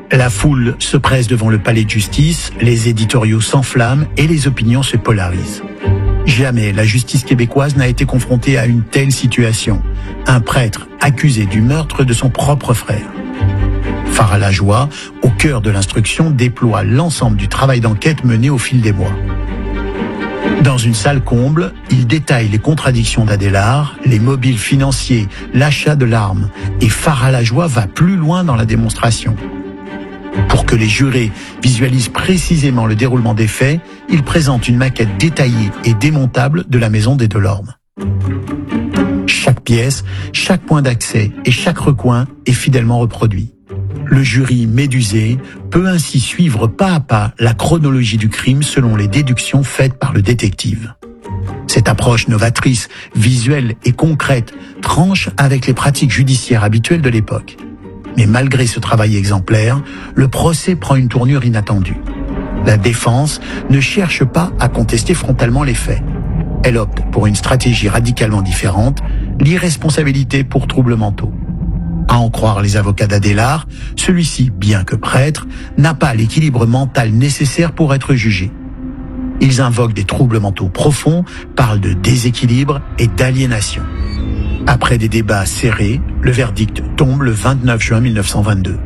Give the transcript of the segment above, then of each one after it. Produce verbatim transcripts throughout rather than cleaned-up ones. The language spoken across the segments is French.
La foule se presse devant le palais de justice, les éditoriaux s'enflamment et les opinions se polarisent. Jamais la justice québécoise n'a été confrontée à une telle situation. Un prêtre accusé du meurtre de son propre frère. Farah Lajoie, au cœur de l'instruction, déploie l'ensemble du travail d'enquête mené au fil des mois. Dans une salle comble, il détaille les contradictions d'Adélard, les mobiles financiers, l'achat de l'arme, et Farah Lajoie va plus loin dans la démonstration. Pour que les jurés visualisent précisément le déroulement des faits, il présente une maquette détaillée et démontable de la maison des Delorme. Chaque pièce, chaque point d'accès et chaque recoin est fidèlement reproduit. Le jury médusé peut ainsi suivre pas à pas la chronologie du crime selon les déductions faites par le détective. Cette approche novatrice, visuelle et concrète tranche avec les pratiques judiciaires habituelles de l'époque. Mais malgré ce travail exemplaire, le procès prend une tournure inattendue. La défense ne cherche pas à contester frontalement les faits. Elle opte pour une stratégie radicalement différente, l'irresponsabilité pour troubles mentaux. À en croire les avocats d'Adélard, celui-ci, bien que prêtre, n'a pas l'équilibre mental nécessaire pour être jugé. Ils invoquent des troubles mentaux profonds, parlent de déséquilibre et d'aliénation. Après des débats serrés, le verdict tombe le vingt-neuf juin mille neuf cent vingt-deux.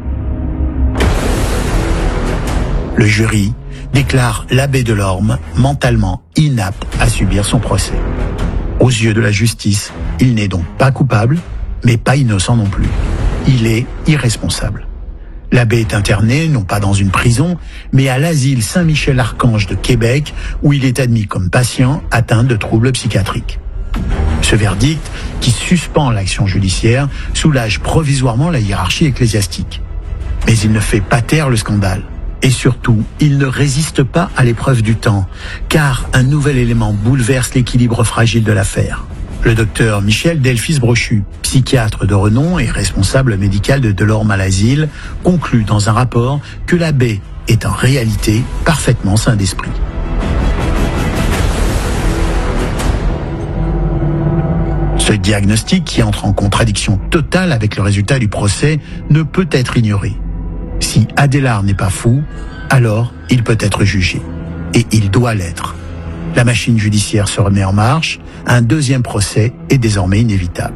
Le jury déclare l'abbé Delorme mentalement inapte à subir son procès. Aux yeux de la justice, il n'est donc pas coupable, mais pas innocent non plus. Il est irresponsable. L'abbé est interné, non pas dans une prison, mais à l'asile Saint-Michel-Archange de Québec, où il est admis comme patient atteint de troubles psychiatriques. Ce verdict, qui suspend l'action judiciaire, soulage provisoirement la hiérarchie ecclésiastique. Mais il ne fait pas taire le scandale. Et surtout, il ne résiste pas à l'épreuve du temps, car un nouvel élément bouleverse l'équilibre fragile de l'affaire. Le docteur Michel Delphis-Brochu, psychiatre de renom et responsable médical de Delorme à l'asile, conclut dans un rapport que l'abbé est en réalité parfaitement sain d'esprit. Ce diagnostic, qui entre en contradiction totale avec le résultat du procès, ne peut être ignoré. Si Adélard n'est pas fou, alors il peut être jugé. Et il doit l'être. La machine judiciaire se remet en marche, un deuxième procès est désormais inévitable.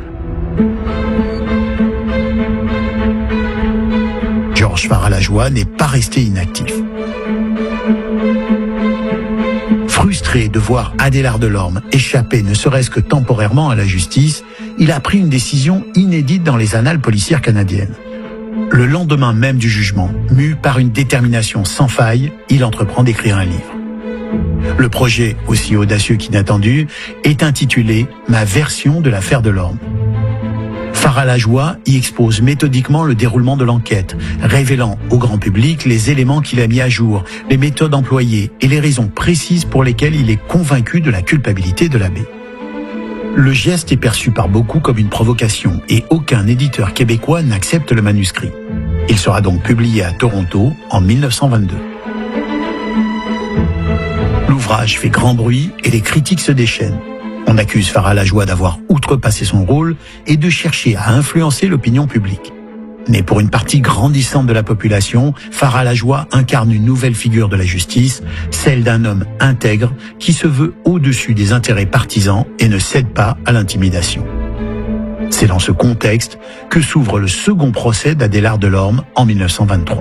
Georges Farah Lajoie n'est pas resté inactif. Frustré de voir Adélard Delorme échapper ne serait-ce que temporairement à la justice, il a pris une décision inédite dans les annales policières canadiennes. Le lendemain même du jugement, mu par une détermination sans faille, il entreprend d'écrire un livre. Le projet, aussi audacieux qu'inattendu, est intitulé « Ma version de l'affaire Delorme ». Farah Lajoie y expose méthodiquement le déroulement de l'enquête, révélant au grand public les éléments qu'il a mis à jour, les méthodes employées et les raisons précises pour lesquelles il est convaincu de la culpabilité de l'abbé. Le geste est perçu par beaucoup comme une provocation et aucun éditeur québécois n'accepte le manuscrit. Il sera donc publié à Toronto en mille neuf cent vingt-deux. L'ouvrage fait grand bruit et les critiques se déchaînent. On accuse Farah Lajoie d'avoir outrepassé son rôle et de chercher à influencer l'opinion publique. Mais pour une partie grandissante de la population, Farah Lajoie incarne une nouvelle figure de la justice, celle d'un homme intègre qui se veut au-dessus des intérêts partisans et ne cède pas à l'intimidation. C'est dans ce contexte que s'ouvre le second procès d'Adélard Delorme en mille neuf cent vingt-trois.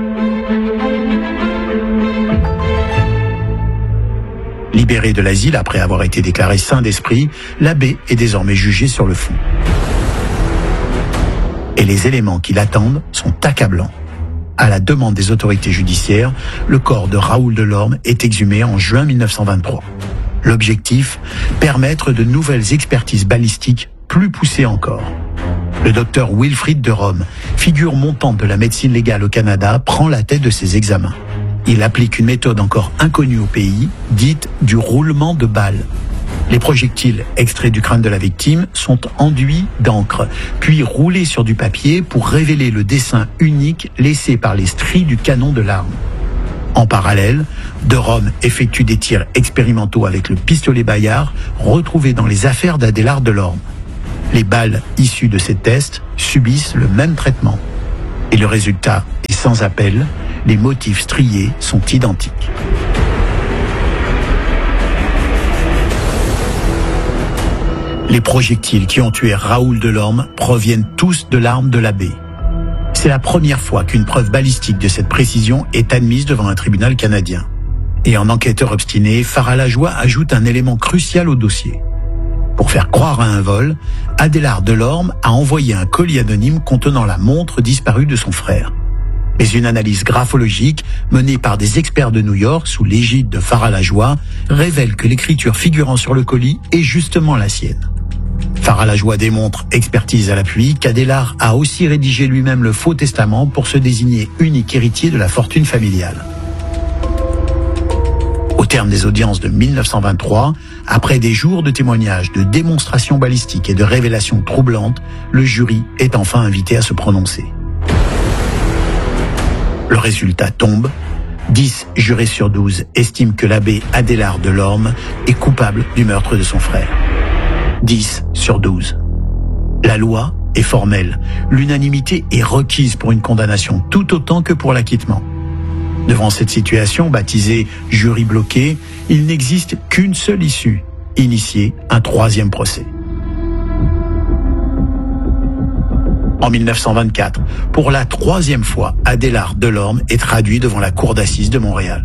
Libéré de l'asile après avoir été déclaré sain d'esprit, l'abbé est désormais jugé sur le fond. Et les éléments qui l'attendent sont accablants. À la demande des autorités judiciaires, le corps de Raoul Delorme est exhumé en juin mille neuf cent vingt-trois. L'objectif, permettre de nouvelles expertises balistiques plus poussées encore. Le docteur Wilfrid de Rome, figure montante de la médecine légale au Canada, prend la tête de ces examens. Il applique une méthode encore inconnue au pays, dite du roulement de balles. Les projectiles extraits du crâne de la victime sont enduits d'encre, puis roulés sur du papier pour révéler le dessin unique laissé par les stries du canon de l'arme. En parallèle, De Rome effectue des tirs expérimentaux avec le pistolet Bayard retrouvé dans les affaires d'Adélard Delorme. Les balles issues de ces tests subissent le même traitement. Et le résultat est sans appel, les motifs striés sont identiques. Les projectiles qui ont tué Raoul Delorme proviennent tous de l'arme de l'abbé. C'est la première fois qu'une preuve balistique de cette précision est admise devant un tribunal canadien. Et en enquêteur obstiné, Farah Lajoie ajoute un élément crucial au dossier. Pour faire croire à un vol, Adélard Delorme a envoyé un colis anonyme contenant la montre disparue de son frère. Mais une analyse graphologique menée par des experts de New York sous l'égide de Farah Lajoie révèle que l'écriture figurant sur le colis est justement la sienne. Farah Lajoie démontre, expertise à l'appui, qu'Adélard a aussi rédigé lui-même le faux testament pour se désigner unique héritier de la fortune familiale. Au terme des audiences de mille neuf cent vingt-trois, après des jours de témoignages, de démonstrations balistiques et de révélations troublantes, le jury est enfin invité à se prononcer. Le résultat tombe. dix jurés sur douze estiment que l'abbé Adélard Delorme est coupable du meurtre de son frère. dix sur douze. La loi est formelle. L'unanimité est requise pour une condamnation tout autant que pour l'acquittement. Devant cette situation, baptisée jury bloqué, il n'existe qu'une seule issue, initier un troisième procès. En mille neuf cent vingt-quatre, pour la troisième fois, Adélard Delorme est traduit devant la cour d'assises de Montréal.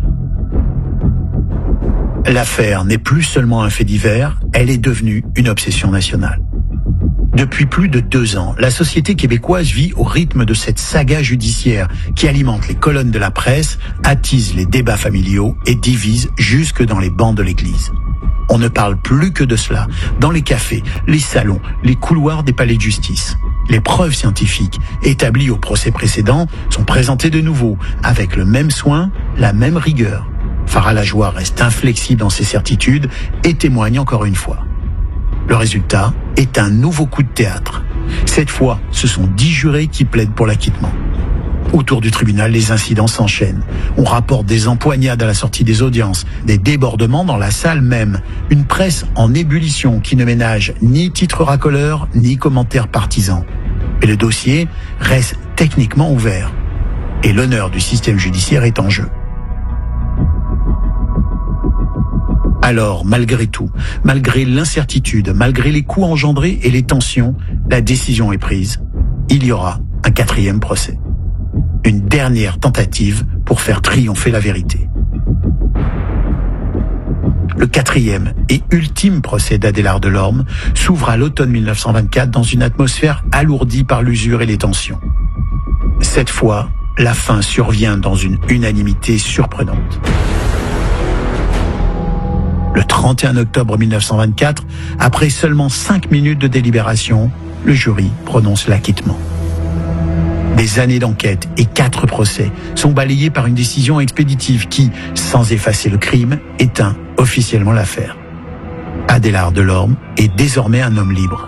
L'affaire n'est plus seulement un fait divers, elle est devenue une obsession nationale. Depuis plus de deux ans, la société québécoise vit au rythme de cette saga judiciaire qui alimente les colonnes de la presse, attise les débats familiaux et divise jusque dans les bancs de l'église. On ne parle plus que de cela dans les cafés, les salons, les couloirs des palais de justice. Les preuves scientifiques établies au procès précédent sont présentées de nouveau avec le même soin, la même rigueur. Farah Lajoie reste inflexible dans ses certitudes et témoigne encore une fois. Le résultat est un nouveau coup de théâtre. Cette fois, ce sont dix jurés qui plaident pour l'acquittement. Autour du tribunal, les incidents s'enchaînent. On rapporte des empoignades à la sortie des audiences, des débordements dans la salle même, une presse en ébullition qui ne ménage ni titres racoleurs ni commentaires partisans. Mais le dossier reste techniquement ouvert. Et l'honneur du système judiciaire est en jeu. Alors, malgré tout, malgré l'incertitude, malgré les coûts engendrés et les tensions, la décision est prise. Il y aura un quatrième procès. Une dernière tentative pour faire triompher la vérité. Le quatrième et ultime procès d'Adélard Delorme s'ouvre à l'automne mille neuf cent vingt-quatre dans une atmosphère alourdie par l'usure et les tensions. Cette fois, la fin survient dans une unanimité surprenante. Le trente et un octobre mille neuf cent vingt-quatre, après seulement cinq minutes de délibération, le jury prononce l'acquittement. Des années d'enquête et quatre procès sont balayés par une décision expéditive qui, sans effacer le crime, éteint officiellement l'affaire. Adélard Delorme est désormais un homme libre.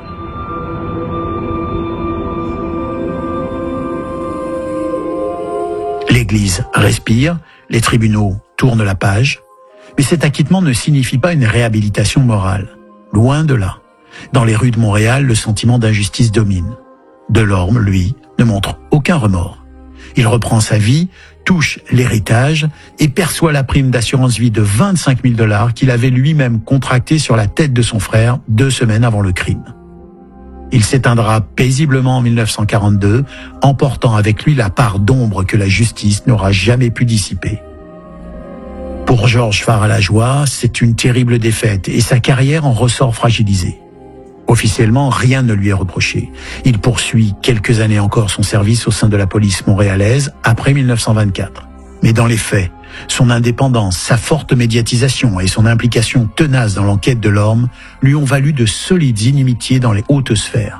L'Église respire, les tribunaux tournent la page, mais cet acquittement ne signifie pas une réhabilitation morale. Loin de là. Dans les rues de Montréal, le sentiment d'injustice domine. Delorme, lui, ne montre aucun remords. Il reprend sa vie, touche l'héritage et perçoit la prime d'assurance vie de vingt-cinq mille dollars qu'il avait lui-même contractée sur la tête de son frère deux semaines avant le crime. Il s'éteindra paisiblement en mille neuf cent quarante-deux, emportant avec lui la part d'ombre que la justice n'aura jamais pu dissiper. Pour Georges Farah Lajoie, c'est une terrible défaite et sa carrière en ressort fragilisée. Officiellement, rien ne lui est reproché. Il poursuit quelques années encore son service au sein de la police montréalaise après mille neuf cent vingt-quatre. Mais dans les faits, son indépendance, sa forte médiatisation et son implication tenace dans l'enquête de Delorme lui ont valu de solides inimitiés dans les hautes sphères.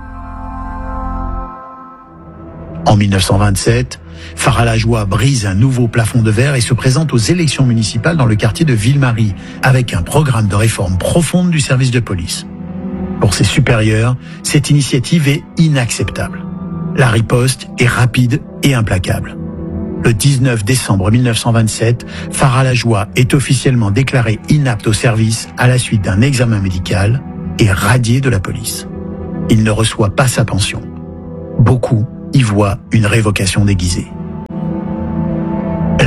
En mille neuf cent vingt-sept, Farah Lajoie brise un nouveau plafond de verre et se présente aux élections municipales dans le quartier de Ville-Marie avec un programme de réforme profonde du service de police. Pour ses supérieurs, cette initiative est inacceptable. La riposte est rapide et implacable. Le dix-neuf décembre mille neuf cent vingt-sept, Farah Lajoie est officiellement déclaré inapte au service à la suite d'un examen médical et radié de la police. Il ne reçoit pas sa pension. Beaucoup y voient une révocation déguisée.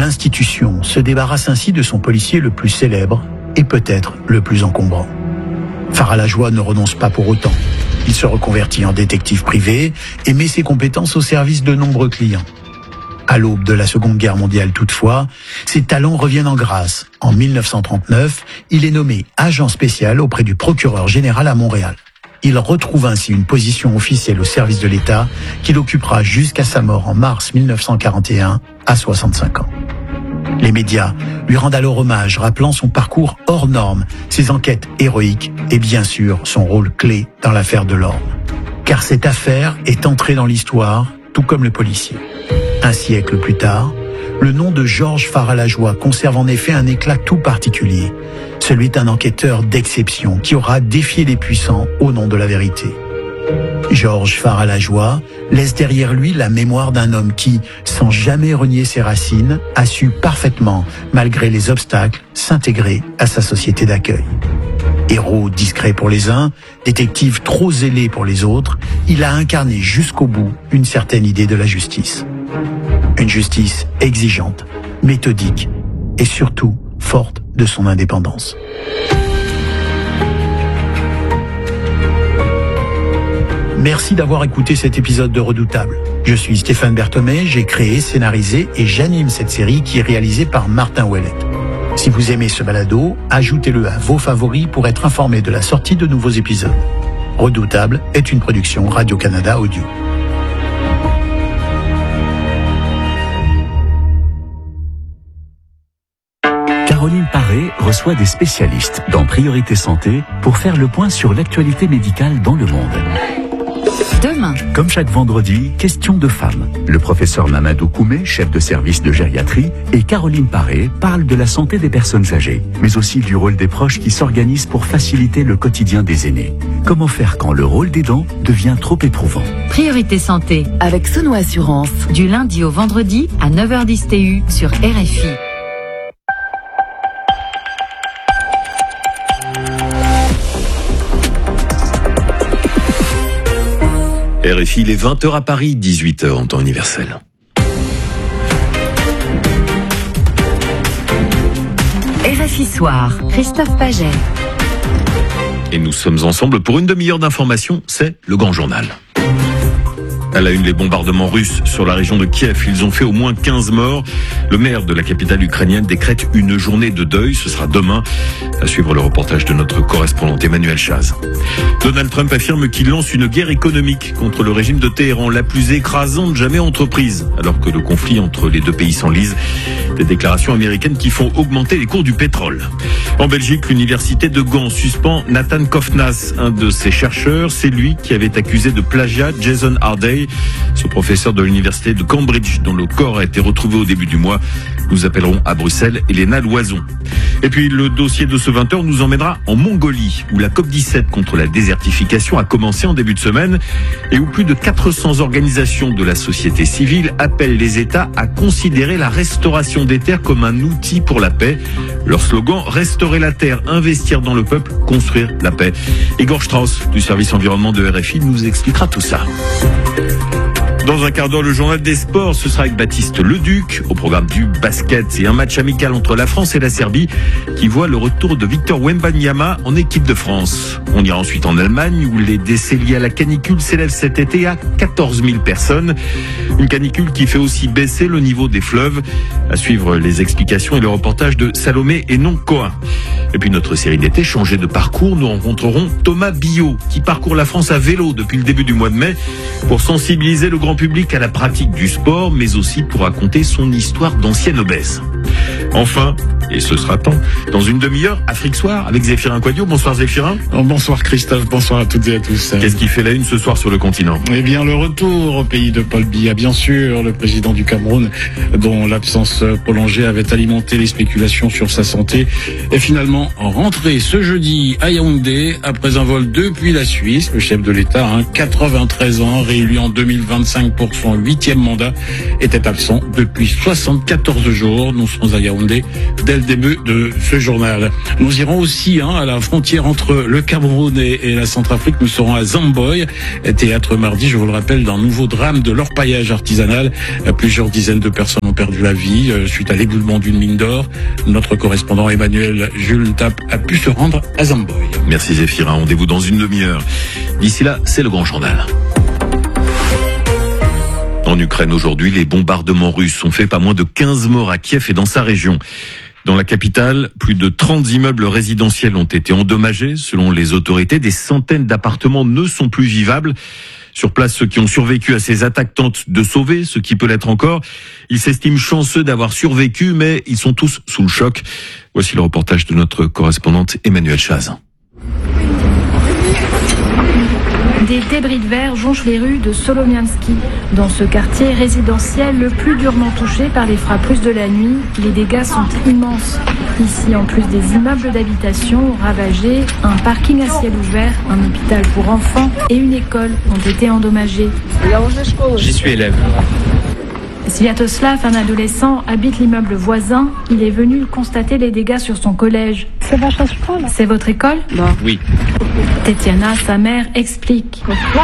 L'institution se débarrasse ainsi de son policier le plus célèbre et peut-être le plus encombrant. Faralajoie ne renonce pas pour autant. Il se reconvertit en détective privé et met ses compétences au service de nombreux clients. À l'aube de la Seconde Guerre mondiale toutefois, ses talents reviennent en grâce. En mille neuf cent trente-neuf, il est nommé agent spécial auprès du procureur général à Montréal. Il retrouve ainsi une position officielle au service de l'État qu'il occupera jusqu'à sa mort en mars mille neuf cent quarante et un, à soixante-cinq ans. Les médias lui rendent alors hommage, rappelant son parcours hors norme, ses enquêtes héroïques et bien sûr son rôle clé dans l'affaire Delorme. Car cette affaire est entrée dans l'histoire, tout comme le policier. Un siècle plus tard, le nom de Georges Faralajoie conserve en effet un éclat tout particulier, celui d'un enquêteur d'exception qui aura défié les puissants au nom de la vérité. Georges Faralajoie laisse derrière lui la mémoire d'un homme qui, sans jamais renier ses racines, a su parfaitement, malgré les obstacles, s'intégrer à sa société d'accueil. Héros discret pour les uns, détective trop zélé pour les autres, il a incarné jusqu'au bout une certaine idée de la justice. Une justice exigeante, méthodique et surtout forte de son indépendance. Merci d'avoir écouté cet épisode de Redoutable. Je suis Stéphane Berthomé, j'ai créé, scénarisé et j'anime cette série qui est réalisée par Martin Ouellette. Si vous aimez ce balado, ajoutez-le à vos favoris pour être informé de la sortie de nouveaux épisodes. Redoutable est une production Radio-Canada Audio. Caroline Paré reçoit des spécialistes dans Priorité Santé pour faire le point sur l'actualité médicale dans le monde. Demain. Comme chaque vendredi, question de femmes. Le professeur Mamadou Koumé, chef de service de gériatrie, et Caroline Paré parlent de la santé des personnes âgées, mais aussi du rôle des proches qui s'organisent pour faciliter le quotidien des aînés. Comment faire quand le rôle d'aidant devient trop éprouvant? Priorité Santé avec Sono Assurance, du lundi au vendredi à neuf heures dix T U sur R F I. R F I, il est vingt heures à Paris, dix-huit heures en temps universel. R F I Soir, Christophe Paget. Et nous sommes ensemble pour une demi-heure d'information, c'est le Grand Journal. À la une, les bombardements russes sur la région de Kiev. Ils ont fait au moins quinze morts. Le maire de la capitale ukrainienne décrète une journée de deuil. Ce sera demain. À suivre le reportage de notre correspondant Emmanuel Chaz. Donald Trump affirme qu'il lance une guerre économique contre le régime de Téhéran, la plus écrasante jamais entreprise, alors que le conflit entre les deux pays s'enlise. Des déclarations américaines qui font augmenter les cours du pétrole. En Belgique, l'université de Gand suspend Nathan Kofnas, un de ses chercheurs. C'est lui qui avait accusé de plagiat Jason Harday, ce professeur de l'université de Cambridge dont le corps a été retrouvé au début du mois. Nous appellerons à Bruxelles Elena Loison. Et puis le dossier de ce vingt heures nous emmènera en Mongolie, où la COP dix-sept contre la désertification a commencé en début de semaine et où plus de quatre cents organisations de la société civile appellent les États à considérer la restauration des terres comme un outil pour la paix. Leur slogan: restaurer la terre, investir dans le peuple, construire la paix. Igor Strauss du service environnement de R F I nous expliquera tout ça. Dans un quart d'heure, le journal des sports, ce sera avec Baptiste Leduc, au programme du basket et un match amical entre la France et la Serbie qui voit le retour de Victor Wembanyama en équipe de France. On ira ensuite en Allemagne où les décès liés à la canicule s'élèvent cet été à quatorze mille personnes. Une canicule qui fait aussi baisser le niveau des fleuves. À suivre les explications et le reportage de Salomé et non Cohen. Et puis notre série d'été, changer de parcours, nous rencontrerons Thomas Billot qui parcourt la France à vélo depuis le début du mois de mai pour sensibiliser le grand public à la pratique du sport, mais aussi pour raconter son histoire d'ancienne obèse. Enfin, et ce sera temps, dans une demi-heure, Afrique Soir avec Zéphirin Quadio. Bonsoir Zéphirin. Oh, bonsoir Christophe, bonsoir à toutes et à tous. Qu'est-ce qui fait la une ce soir sur le continent? Eh bien, le retour au pays de Paul Biya, bien sûr, le président du Cameroun, dont l'absence prolongée avait alimenté les spéculations sur sa santé, est finalement rentré ce jeudi à Yaoundé après un vol depuis la Suisse. Le chef de l'État, hein, quatre-vingt-treize ans, réélu en deux mille vingt-cinq pour son huitième mandat, était absent depuis soixante-quatorze jours. Nous serons à Yaoundé Yaoundé dès le début de ce journal. Nous irons aussi hein, à la frontière entre le Cameroun et, et la Centrafrique. Nous serons à Zamboy, théâtre mardi, je vous le rappelle, d'un nouveau drame de l'orpaillage artisanal. Plusieurs dizaines de personnes ont perdu la vie euh, suite à l'éboulement d'une mine d'or. Notre correspondant Emmanuel Jules Tape a pu se rendre à Zamboy. Merci Zéphirin, rendez-vous dans une demi-heure. D'ici là, c'est le grand journal. En Ukraine aujourd'hui, les bombardements russes ont fait pas moins de quinze morts à Kiev et dans sa région. Dans la capitale, plus de trente immeubles résidentiels ont été endommagés. Selon les autorités, des centaines d'appartements ne sont plus vivables. Sur place, ceux qui ont survécu à ces attaques tentent de sauver ce qui peut l'être encore. Ils s'estiment chanceux d'avoir survécu, mais ils sont tous sous le choc. Voici le reportage de notre correspondante Emmanuelle Chaz. Des débris de verre jonchent les rues de Solomiansky. Dans ce quartier résidentiel le plus durement touché par les frappes russes de la nuit, les dégâts sont immenses. Ici, en plus des immeubles d'habitation ravagés, un parking à ciel ouvert, un hôpital pour enfants et une école ont été endommagés. J'y suis élève. Sviatoslav, un adolescent, habite l'immeuble voisin. Il est venu constater les dégâts sur son collège. C'est votre école ? Oui. Tetiana, sa mère, explique.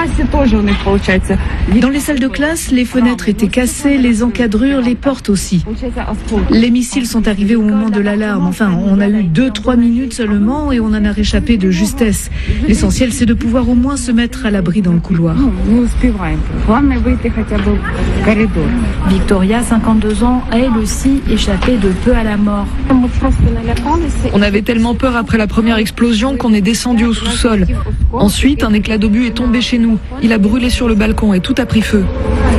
Dans les salles de classe, les fenêtres étaient cassées, les encadrures, les portes aussi. Les missiles sont arrivés au moment de l'alarme. Enfin, on a eu deux, trois minutes seulement et on en a réchappé de justesse. L'essentiel, c'est de pouvoir au moins se mettre à l'abri dans le couloir. Victoria, cinquante-deux ans, a elle aussi échappé de peu à la mort. On avait tellement peur après la première explosion qu'on est descendu au sous-sol. Ensuite, un éclat d'obus est tombé chez nous. Il a brûlé sur le balcon et tout a pris feu.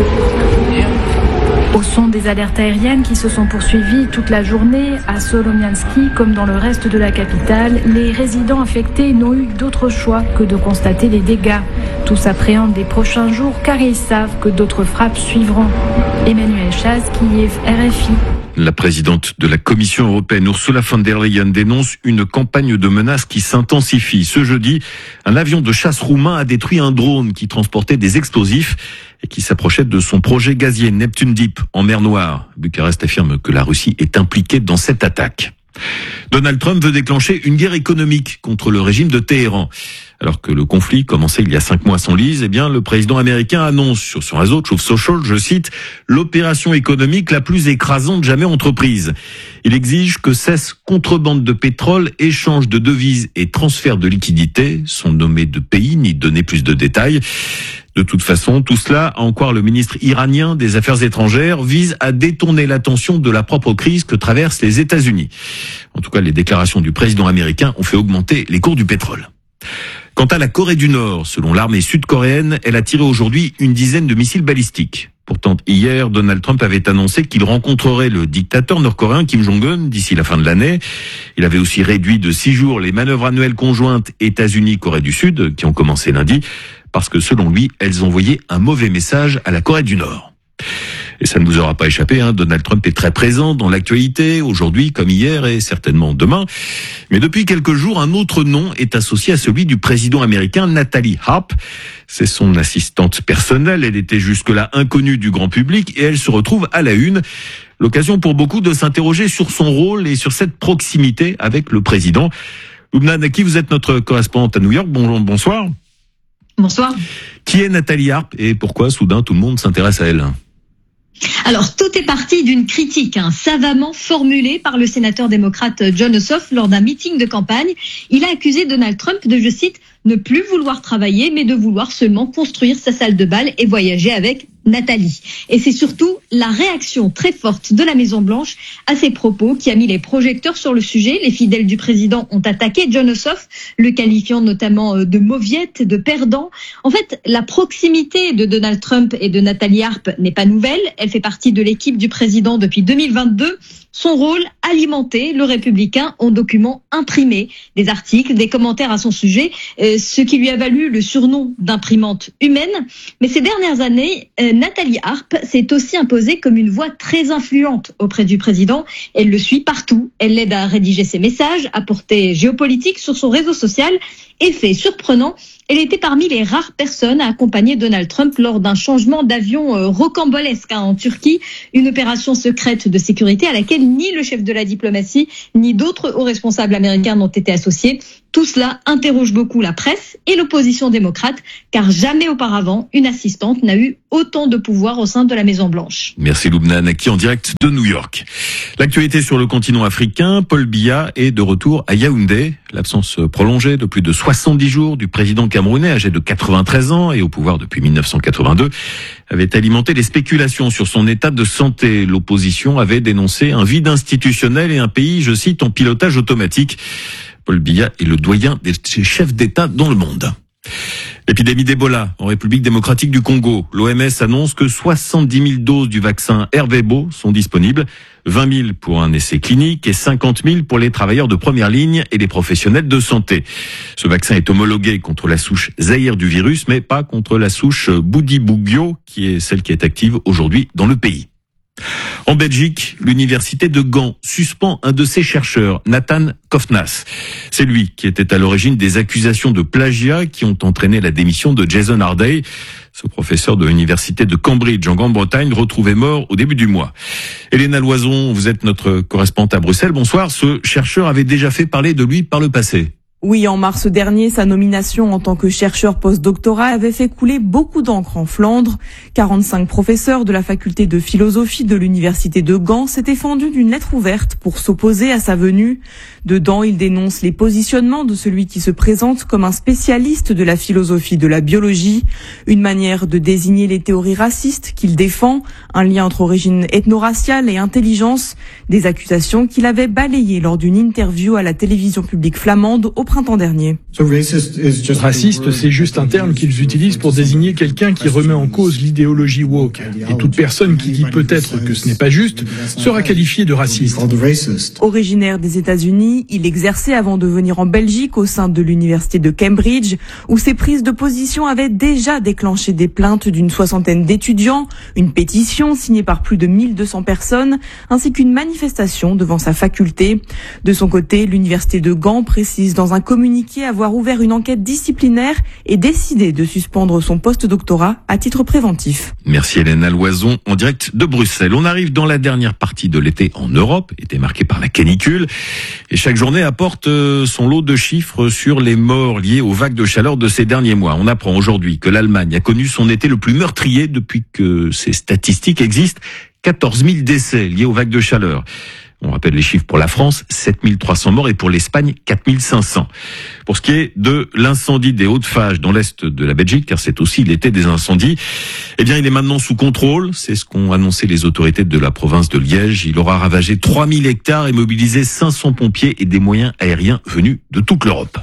Au son des alertes aériennes qui se sont poursuivies toute la journée, à Solomiansky comme dans le reste de la capitale, les résidents affectés n'ont eu d'autre choix que de constater les dégâts. Tous appréhendent les prochains jours car ils savent que d'autres frappes suivront. Emmanuelle Chaz, Kiev, R F I. La présidente de la Commission européenne, Ursula von der Leyen, dénonce une campagne de menaces qui s'intensifie. Ce jeudi, un avion de chasse roumain a détruit un drone qui transportait des explosifs et qui s'approchait de son projet gazier Neptune Deep en mer Noire. Bucarest affirme que la Russie est impliquée dans cette attaque. Donald Trump veut déclencher une guerre économique contre le régime de Téhéran. Alors que le conflit commençait il y a cinq mois à Senlis, eh bien, le président américain annonce sur son réseau Truth Social, je cite, l'opération économique la plus écrasante jamais entreprise. Il exige que cesse contrebande de pétrole, échange de devises et transfert de liquidités, sans nommer de pays ni donner plus de détails. De toute façon, tout cela, à en croire le ministre iranien des Affaires étrangères, vise à détourner l'attention de la propre crise que traversent les États-Unis. En tout cas, les déclarations du président américain ont fait augmenter les cours du pétrole. Quant à la Corée du Nord, selon l'armée sud-coréenne, elle a tiré aujourd'hui une dizaine de missiles balistiques. Pourtant, hier, Donald Trump avait annoncé qu'il rencontrerait le dictateur nord-coréen Kim Jong-un d'ici la fin de l'année. Il avait aussi réduit de six jours les manœuvres annuelles conjointes États-Unis-Corée du Sud, qui ont commencé lundi, parce que selon lui, elles envoyaient un mauvais message à la Corée du Nord. Et ça ne vous aura pas échappé, hein, Donald Trump est très présent dans l'actualité, aujourd'hui comme hier et certainement demain. Mais depuis quelques jours, un autre nom est associé à celui du président américain Nathalie Harp. C'est son assistante personnelle, elle était jusque-là inconnue du grand public et elle se retrouve à la une. L'occasion pour beaucoup de s'interroger sur son rôle et sur cette proximité avec le président. Loubna Naki, vous êtes notre correspondante à New York, bon, bonsoir. Bonsoir. Qui est Nathalie Harp et pourquoi soudain tout le monde s'intéresse à elle ? Alors, tout est parti d'une critique hein, savamment formulée par le sénateur démocrate Jon Ossoff lors d'un meeting de campagne. Il a accusé Donald Trump de, je cite, ne plus vouloir travailler, mais de vouloir seulement construire sa salle de bal et voyager avec Nathalie. Et c'est surtout la réaction très forte de la Maison-Blanche à ces propos qui a mis les projecteurs sur le sujet. Les fidèles du président ont attaqué Jon Ossoff, le qualifiant notamment de mauviette, de perdant. En fait, la proximité de Donald Trump et de Nathalie Harp n'est pas nouvelle. Elle fait partie de l'équipe du président depuis deux mille vingt-deux. Son rôle, alimenter le républicain en documents imprimés, des articles, des commentaires à son sujet, euh, ce qui lui a valu le surnom d'imprimante humaine. Mais ces dernières années, euh, Nathalie Harp s'est aussi imposée comme une voix très influente auprès du président. Elle le suit partout. Elle l'aide à rédiger ses messages, à porter géopolitique sur son réseau social. Et fait surprenant, Elle était parmi les rares personnes à accompagner Donald Trump lors d'un changement d'avion euh, rocambolesque hein, en Turquie, une opération secrète de sécurité à laquelle ni le chef de la diplomatie ni d'autres hauts responsables américains n'ont été associés. Tout cela interroge beaucoup la presse et l'opposition démocrate, car jamais auparavant une assistante n'a eu autant de pouvoir au sein de la Maison-Blanche. Merci Loubna Naki en direct de New York. L'actualité sur le continent africain, Paul Biya est de retour à Yaoundé. L'absence prolongée de plus de soixante-dix jours du président camerounais âgé de quatre-vingt-treize ans et au pouvoir depuis mille neuf cent quatre-vingt-deux avait alimenté les spéculations sur son état de santé. L'opposition avait dénoncé un vide institutionnel et un pays, je cite, en pilotage automatique. Paul Biya est le doyen des chefs d'État dans le monde. L'épidémie d'Ebola en République démocratique du Congo. L'O M S annonce que soixante-dix mille doses du vaccin Ervebo sont disponibles, vingt mille pour un essai clinique et cinquante mille pour les travailleurs de première ligne et les professionnels de santé. Ce vaccin est homologué contre la souche Zaïre du virus, mais pas contre la souche Bundibugyo, qui est celle qui est active aujourd'hui dans le pays. En Belgique, l'université de Gand suspend un de ses chercheurs, Nathan Kofnas. C'est lui qui était à l'origine des accusations de plagiat qui ont entraîné la démission de Jason Harday. Ce professeur de l'université de Cambridge en Grande-Bretagne, retrouvé mort au début du mois. Elena Loison, vous êtes notre correspondante à Bruxelles. Bonsoir. Ce chercheur avait déjà fait parler de lui par le passé. Oui, en mars dernier, sa nomination en tant que chercheur post-doctorat avait fait couler beaucoup d'encre en Flandre. quarante-cinq professeurs de la faculté de philosophie de l'université de Gand s'étaient fendus d'une lettre ouverte pour s'opposer à sa venue. Dedans, ils dénoncent les positionnements de celui qui se présente comme un spécialiste de la philosophie de la biologie, une manière de désigner les théories racistes qu'il défend, un lien entre origine ethno-raciale et intelligence, des accusations qu'il avait balayées lors d'une interview à la télévision publique flamande au printemps dernier. Raciste, c'est juste un terme qu'ils utilisent pour désigner quelqu'un qui remet en cause l'idéologie woke. Et toute personne qui dit peut-être que ce n'est pas juste sera qualifiée de raciste. Originaire des États-Unis, il exerçait avant de venir en Belgique au sein de l'université de Cambridge, où ses prises de position avaient déjà déclenché des plaintes d'une soixantaine d'étudiants, une pétition signée par plus de mille deux cents personnes, ainsi qu'une manifestation devant sa faculté. De son côté, l'université de Gand précise dans un communiqué avoir ouvert une enquête disciplinaire et décidé de suspendre son post-doctorat à titre préventif. Merci Elena Loison en direct de Bruxelles. On arrive dans la dernière partie de l'été en Europe, été marquée par la canicule. Et chaque journée apporte son lot de chiffres sur les morts liés aux vagues de chaleur de ces derniers mois. On apprend aujourd'hui que l'Allemagne a connu son été le plus meurtrier depuis que ces statistiques existent. quatorze mille décès liés aux vagues de chaleur. On rappelle les chiffres pour la France, sept mille trois cents morts et pour l'Espagne, quatre mille cinq cents. Pour ce qui est de l'incendie des Hauts-de-Fages dans l'est de la Belgique, car c'est aussi l'été des incendies, eh bien il est maintenant sous contrôle. C'est ce qu'ont annoncé les autorités de la province de Liège. Il aura ravagé trois mille hectares et mobilisé cinq cents pompiers et des moyens aériens venus de toute l'Europe.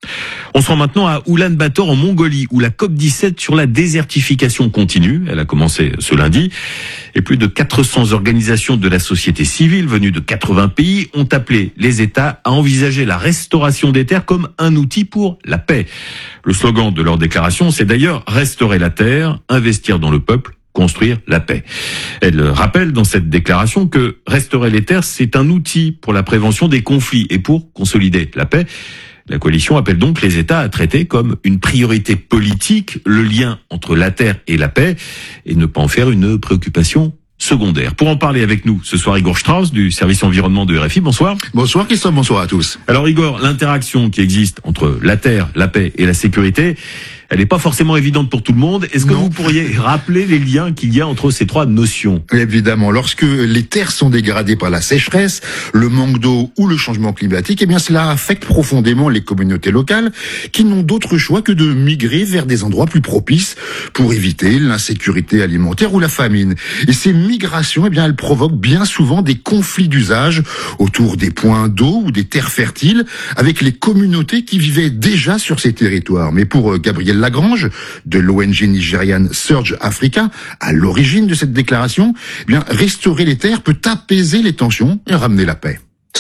On se rend maintenant à Oulan-Bator en Mongolie, où la COP dix-sept sur la désertification continue. Elle a commencé ce lundi. Et plus de quatre cents organisations de la société civile venues de quatre-vingts pays ont appelé les États à envisager la restauration des terres comme un outil pour la paix. Le slogan de leur déclaration, c'est d'ailleurs « Restaurer la terre, investir dans le peuple, construire la paix ». Elle rappelle dans cette déclaration que restaurer les terres, c'est un outil pour la prévention des conflits et pour consolider la paix. La coalition appelle donc les États à traiter comme une priorité politique le lien entre la terre et la paix et ne pas en faire une préoccupation secondaire. Pour en parler avec nous ce soir, Igor Strauss du service environnement de R F I. Bonsoir. Bonsoir Christophe, bonsoir à tous. Alors Igor, l'interaction qui existe entre la terre, la paix et la sécurité, elle n'est pas forcément évidente pour tout le monde. Est-ce que non. Vous pourriez rappeler les liens qu'il y a entre ces trois notions? Évidemment, lorsque les terres sont dégradées par la sécheresse, le manque d'eau ou le changement climatique, eh bien cela affecte profondément les communautés locales qui n'ont d'autre choix que de migrer vers des endroits plus propices pour éviter l'insécurité alimentaire ou la famine. Et ces migrations, eh bien elles provoquent bien souvent des conflits d'usage autour des points d'eau ou des terres fertiles avec les communautés qui vivaient déjà sur ces territoires. Mais pour Gabriel Lagrange, de l'O N G nigériane Surge Africa, à l'origine de cette déclaration, eh bien, restaurer les terres peut apaiser les tensions et ramener la paix. Ce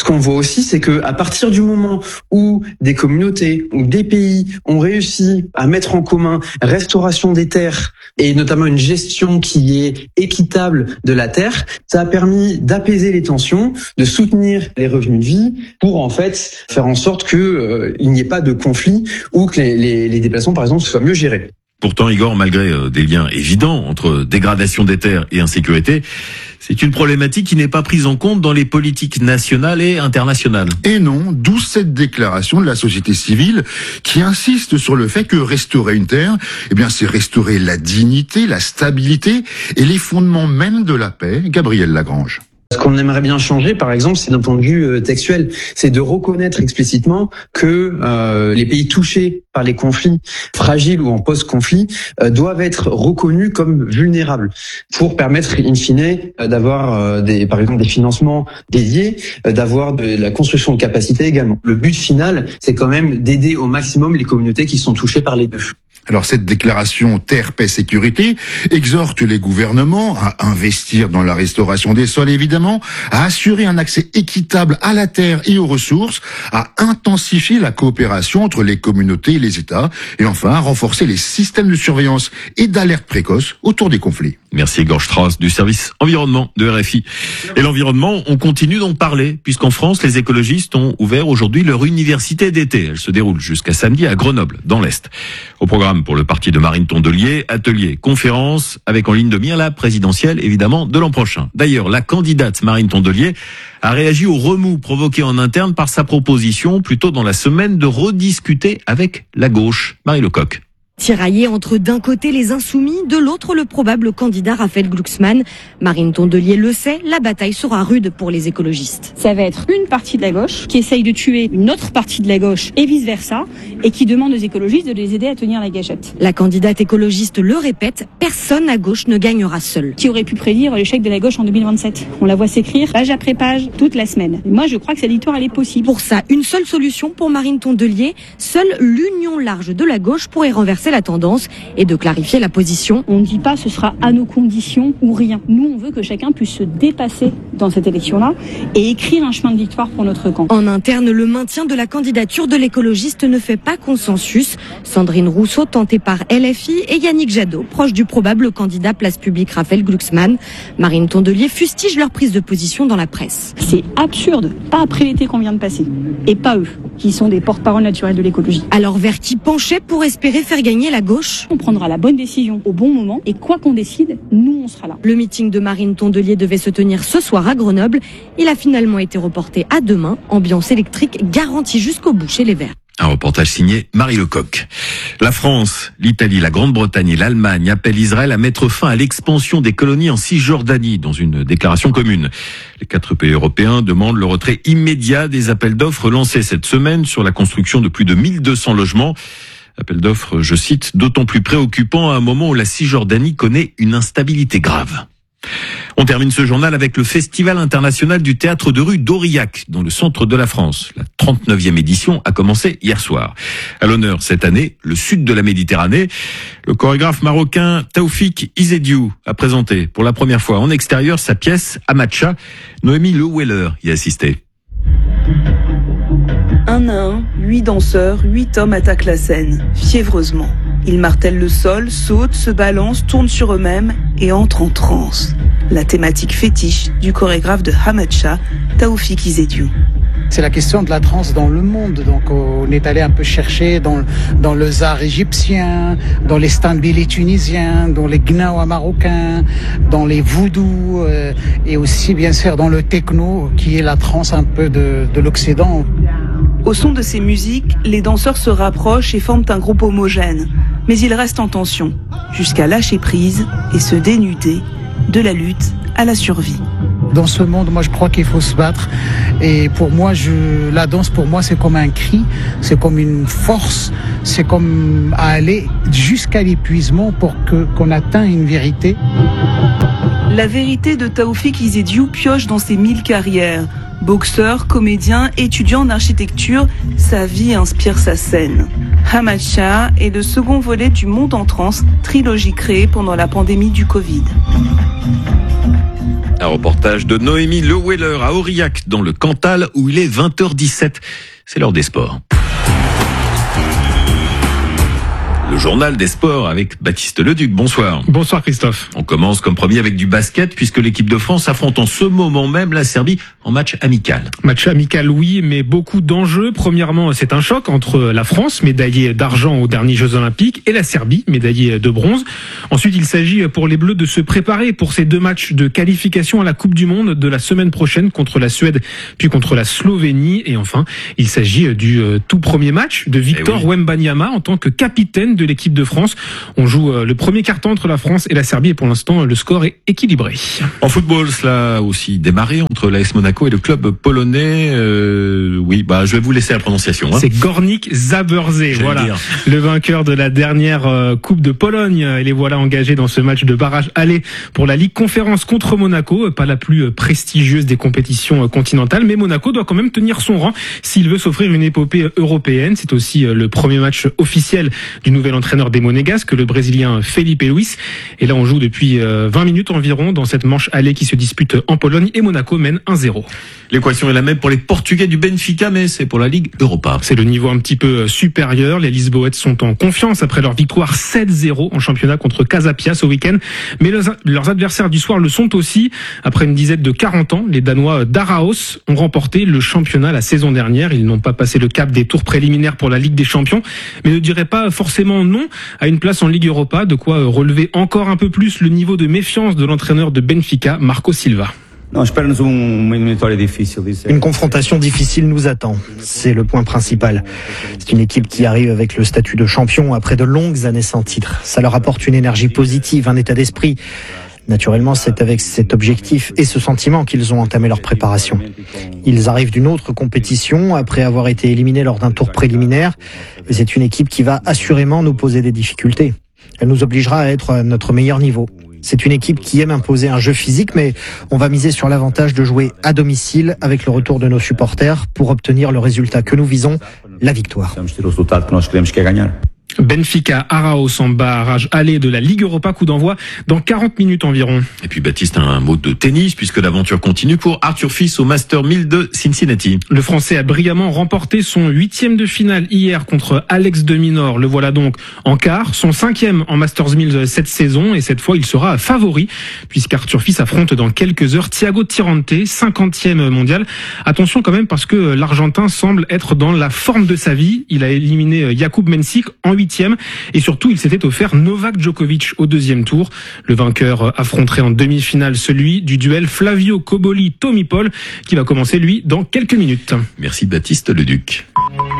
qu'on voit aussi, c'est que à partir du moment où des communautés ou des pays ont réussi à mettre en commun restauration des terres et notamment une gestion qui est équitable de la terre, ça a permis d'apaiser les tensions, de soutenir les revenus de vie pour en fait faire en sorte que euh, il n'y ait pas de conflit ou que les, les, les déplacements par exemple soient mieux gérés. Pourtant, Igor, malgré euh, des liens évidents entre dégradation des terres et insécurité, c'est une problématique qui n'est pas prise en compte dans les politiques nationales et internationales. Et non, d'où cette déclaration de la société civile qui insiste sur le fait que restaurer une terre, eh bien, c'est restaurer la dignité, la stabilité et les fondements même de la paix. Gabriel Lagrange. Ce qu'on aimerait bien changer, par exemple, c'est d'un point de vue euh, textuel, c'est de reconnaître explicitement que euh, les pays touchés par les conflits fragiles ou en post-conflit euh, doivent être reconnus comme vulnérables pour permettre, in fine, euh, d'avoir euh, des, par exemple, des financements dédiés, euh, d'avoir de la construction de capacités également. Le but final, c'est quand même d'aider au maximum les communautés qui sont touchées par les deux. Alors cette déclaration Terre, Paix, Sécurité exhorte les gouvernements à investir dans la restauration des sols évidemment, à assurer un accès équitable à la terre et aux ressources, à intensifier la coopération entre les communautés et les États et enfin à renforcer les systèmes de surveillance et d'alerte précoce autour des conflits. Merci Igor Strauss du service environnement de R F I. Et l'environnement, on continue d'en parler puisqu'en France, les écologistes ont ouvert aujourd'hui leur université d'été. Elle se déroule jusqu'à samedi à Grenoble, dans l'Est. Au programme pour le parti de Marine Tondelier, atelier, conférence, avec en ligne de mire la présidentielle, évidemment, de l'an prochain. D'ailleurs, la candidate Marine Tondelier a réagi au remous provoqué en interne par sa proposition, plutôt dans la semaine, de rediscuter avec la gauche. Marie Lecoq. Tiraillé entre d'un côté les insoumis, de l'autre le probable candidat Raphaël Glucksmann. Marine Tondelier le sait, la bataille sera rude pour les écologistes. Ça va être une partie de la gauche qui essaye de tuer une autre partie de la gauche et vice-versa, et qui demande aux écologistes de les aider à tenir la gâchette. La candidate écologiste le répète, personne à gauche ne gagnera seul. Qui aurait pu prédire l'échec de la gauche en deux mille vingt-sept? On la voit s'écrire page après page toute la semaine. Et moi je crois que cette victoire elle est possible. Pour ça, une seule solution pour Marine Tondelier, seule l'union large de la gauche pourrait renverser la tendance et de clarifier la position. On ne dit pas ce sera à nos conditions ou rien. Nous, on veut que chacun puisse se dépasser dans cette élection-là et écrire un chemin de victoire pour notre camp. En interne, le maintien de la candidature de l'écologiste ne fait pas consensus. Sandrine Rousseau, tentée par L F I, et Yannick Jadot, proche du probable candidat Place Publique Raphaël Glucksmann. Marine Tondelier fustige leur prise de position dans la presse. C'est absurde, pas après l'été qu'on vient de passer, et pas eux, qui sont des porte-parole naturels de l'écologie. Alors vers qui pencher pour espérer faire gagner la gauche? On prendra la bonne décision au bon moment et quoi qu'on décide, nous on sera là. Le meeting de Marine Tondelier devait se tenir ce soir à Grenoble. Il a finalement été reporté à demain. Ambiance électrique garantie jusqu'au bout chez les Verts. Un reportage signé Marie Lecoq. La France, l'Italie, la Grande-Bretagne et l'Allemagne appellent Israël à mettre fin à l'expansion des colonies en Cisjordanie dans une déclaration commune. Les quatre pays européens demandent le retrait immédiat des appels d'offres lancés cette semaine sur la construction de plus de mille deux cents logements. Appel d'offres, je cite, d'autant plus préoccupant à un moment où la Cisjordanie connaît une instabilité grave. On termine ce journal avec le Festival international du théâtre de rue d'Aurillac, dans le centre de la France. La trente-neuvième édition a commencé hier soir. À l'honneur cette année, le sud de la Méditerranée. Le chorégraphe marocain Taoufik Izediou a présenté pour la première fois en extérieur sa pièce Amacha. Noémie Leweller y a assisté. Un à un, huit danseurs, huit hommes attaquent la scène, fiévreusement. Ils martèlent le sol, sautent, se balancent, tournent sur eux-mêmes et entrent en transe. La thématique fétiche du chorégraphe de Hamacha, Taoufik Izediou. C'est la question de la transe dans le monde. Donc on est allé un peu chercher dans, dans le zar égyptien, dans les stambili tunisiens, dans les gnawa marocains, dans les voodoo euh, et aussi bien sûr dans le techno qui est la transe un peu de, de l'Occident. Au son de ces musiques, les danseurs se rapprochent et forment un groupe homogène. Mais ils restent en tension, jusqu'à lâcher prise et se dénuder de la lutte à la survie. Dans ce monde, moi je crois qu'il faut se battre. Et pour moi, je, la danse pour moi c'est comme un cri, c'est comme une force, c'est comme aller jusqu'à l'épuisement pour que, qu'on atteigne une vérité. La vérité de Taoufik Izediou pioche dans ses mille carrières. Boxeur, comédien, étudiant en architecture, sa vie inspire sa scène. Hamacha est le second volet du Monde en transe, trilogie créée pendant la pandémie du Covid. Un reportage de Noémie Leweller à Aurillac dans le Cantal où il est vingt heures dix-sept. C'est l'heure des sports. Le journal des sports avec Baptiste Leduc. Bonsoir. Bonsoir Christophe. On commence comme premier avec du basket puisque l'équipe de France affronte en ce moment même la Serbie en match amical. Match amical oui, mais beaucoup d'enjeux. Premièrement, c'est un choc entre la France, médaillée d'argent aux derniers Jeux Olympiques, et la Serbie, médaillée de bronze. Ensuite, il s'agit pour les Bleus de se préparer pour ces deux matchs de qualification à la Coupe du Monde de la semaine prochaine contre la Suède puis contre la Slovénie. Et enfin, il s'agit du tout premier match de Victor oui. Wembanyama en tant que capitaine de l'équipe de France. On joue le premier quart-temps entre la France et la Serbie et pour l'instant le score est équilibré. En football, cela a aussi démarré entre l'A S Monaco et le club polonais. Euh, oui, bah je vais vous laisser la prononciation. Hein. C'est Górnik Zabrze, voilà, dire. Le vainqueur de la dernière euh, Coupe de Pologne. Et les voilà engagés dans ce match de barrage aller pour la Ligue Conférence contre Monaco, pas la plus prestigieuse des compétitions continentales, mais Monaco doit quand même tenir son rang s'il veut s'offrir une épopée européenne. C'est aussi le premier match officiel du nouvel entraîneur des Monégasques, le Brésilien Felipe Luis. Et là, on joue depuis vingt minutes environ dans cette manche aller qui se dispute en Pologne et Monaco mène un zéro. L'équation est la même pour les Portugais du Benfica, mais c'est pour la Ligue Europa. C'est le niveau un petit peu supérieur. Les Lisboètes sont en confiance après leur victoire sept zéro en championnat contre Casapia ce week-end. Mais leurs, leurs adversaires du soir le sont aussi. Après une dizaine de quarante ans, les Danois d'Araos ont remporté le championnat la saison dernière. Ils n'ont pas passé le cap des tours préliminaires pour la Ligue des Champions, mais ne diraient pas forcément non à une place en Ligue Europa, de quoi relever encore un peu plus le niveau de méfiance de l'entraîneur de Benfica, Marco Silva. Une confrontation difficile nous attend, c'est le point principal. C'est une équipe qui arrive avec le statut de champion après de longues années sans titre. Ça leur apporte une énergie positive, un état d'esprit. Naturellement, c'est avec cet objectif et ce sentiment qu'ils ont entamé leur préparation. Ils arrivent d'une autre compétition après avoir été éliminés lors d'un tour préliminaire. Et c'est une équipe qui va assurément nous poser des difficultés. Elle nous obligera à être à notre meilleur niveau. C'est une équipe qui aime imposer un jeu physique, mais on va miser sur l'avantage de jouer à domicile avec le retour de nos supporters pour obtenir le résultat que nous visons, la victoire. Benfica Araos en barrage aller de la Ligue Europa, coup d'envoi dans quarante minutes environ. Et puis Baptiste, un mot de tennis puisque l'aventure continue pour Arthur Fils au Master mille de Cincinnati. Le Français a brillamment remporté son huitième de finale hier contre Alex de Minaur. Le voilà donc en quart, son cinquième en Masters mille cette saison et cette fois il sera favori puisqu'Arthur Fils affronte dans quelques heures Thiago Tirante, cinquantième mondial. Attention quand même parce que l'Argentin semble être dans la forme de sa vie. Il a éliminé Jakub Mensik en huitième et surtout il s'était offert Novak Djokovic au deuxième tour. Le vainqueur affronterait en demi-finale celui du duel Flavio Cobolli-Tommy Paul qui va commencer lui dans quelques minutes. Merci Baptiste Leduc.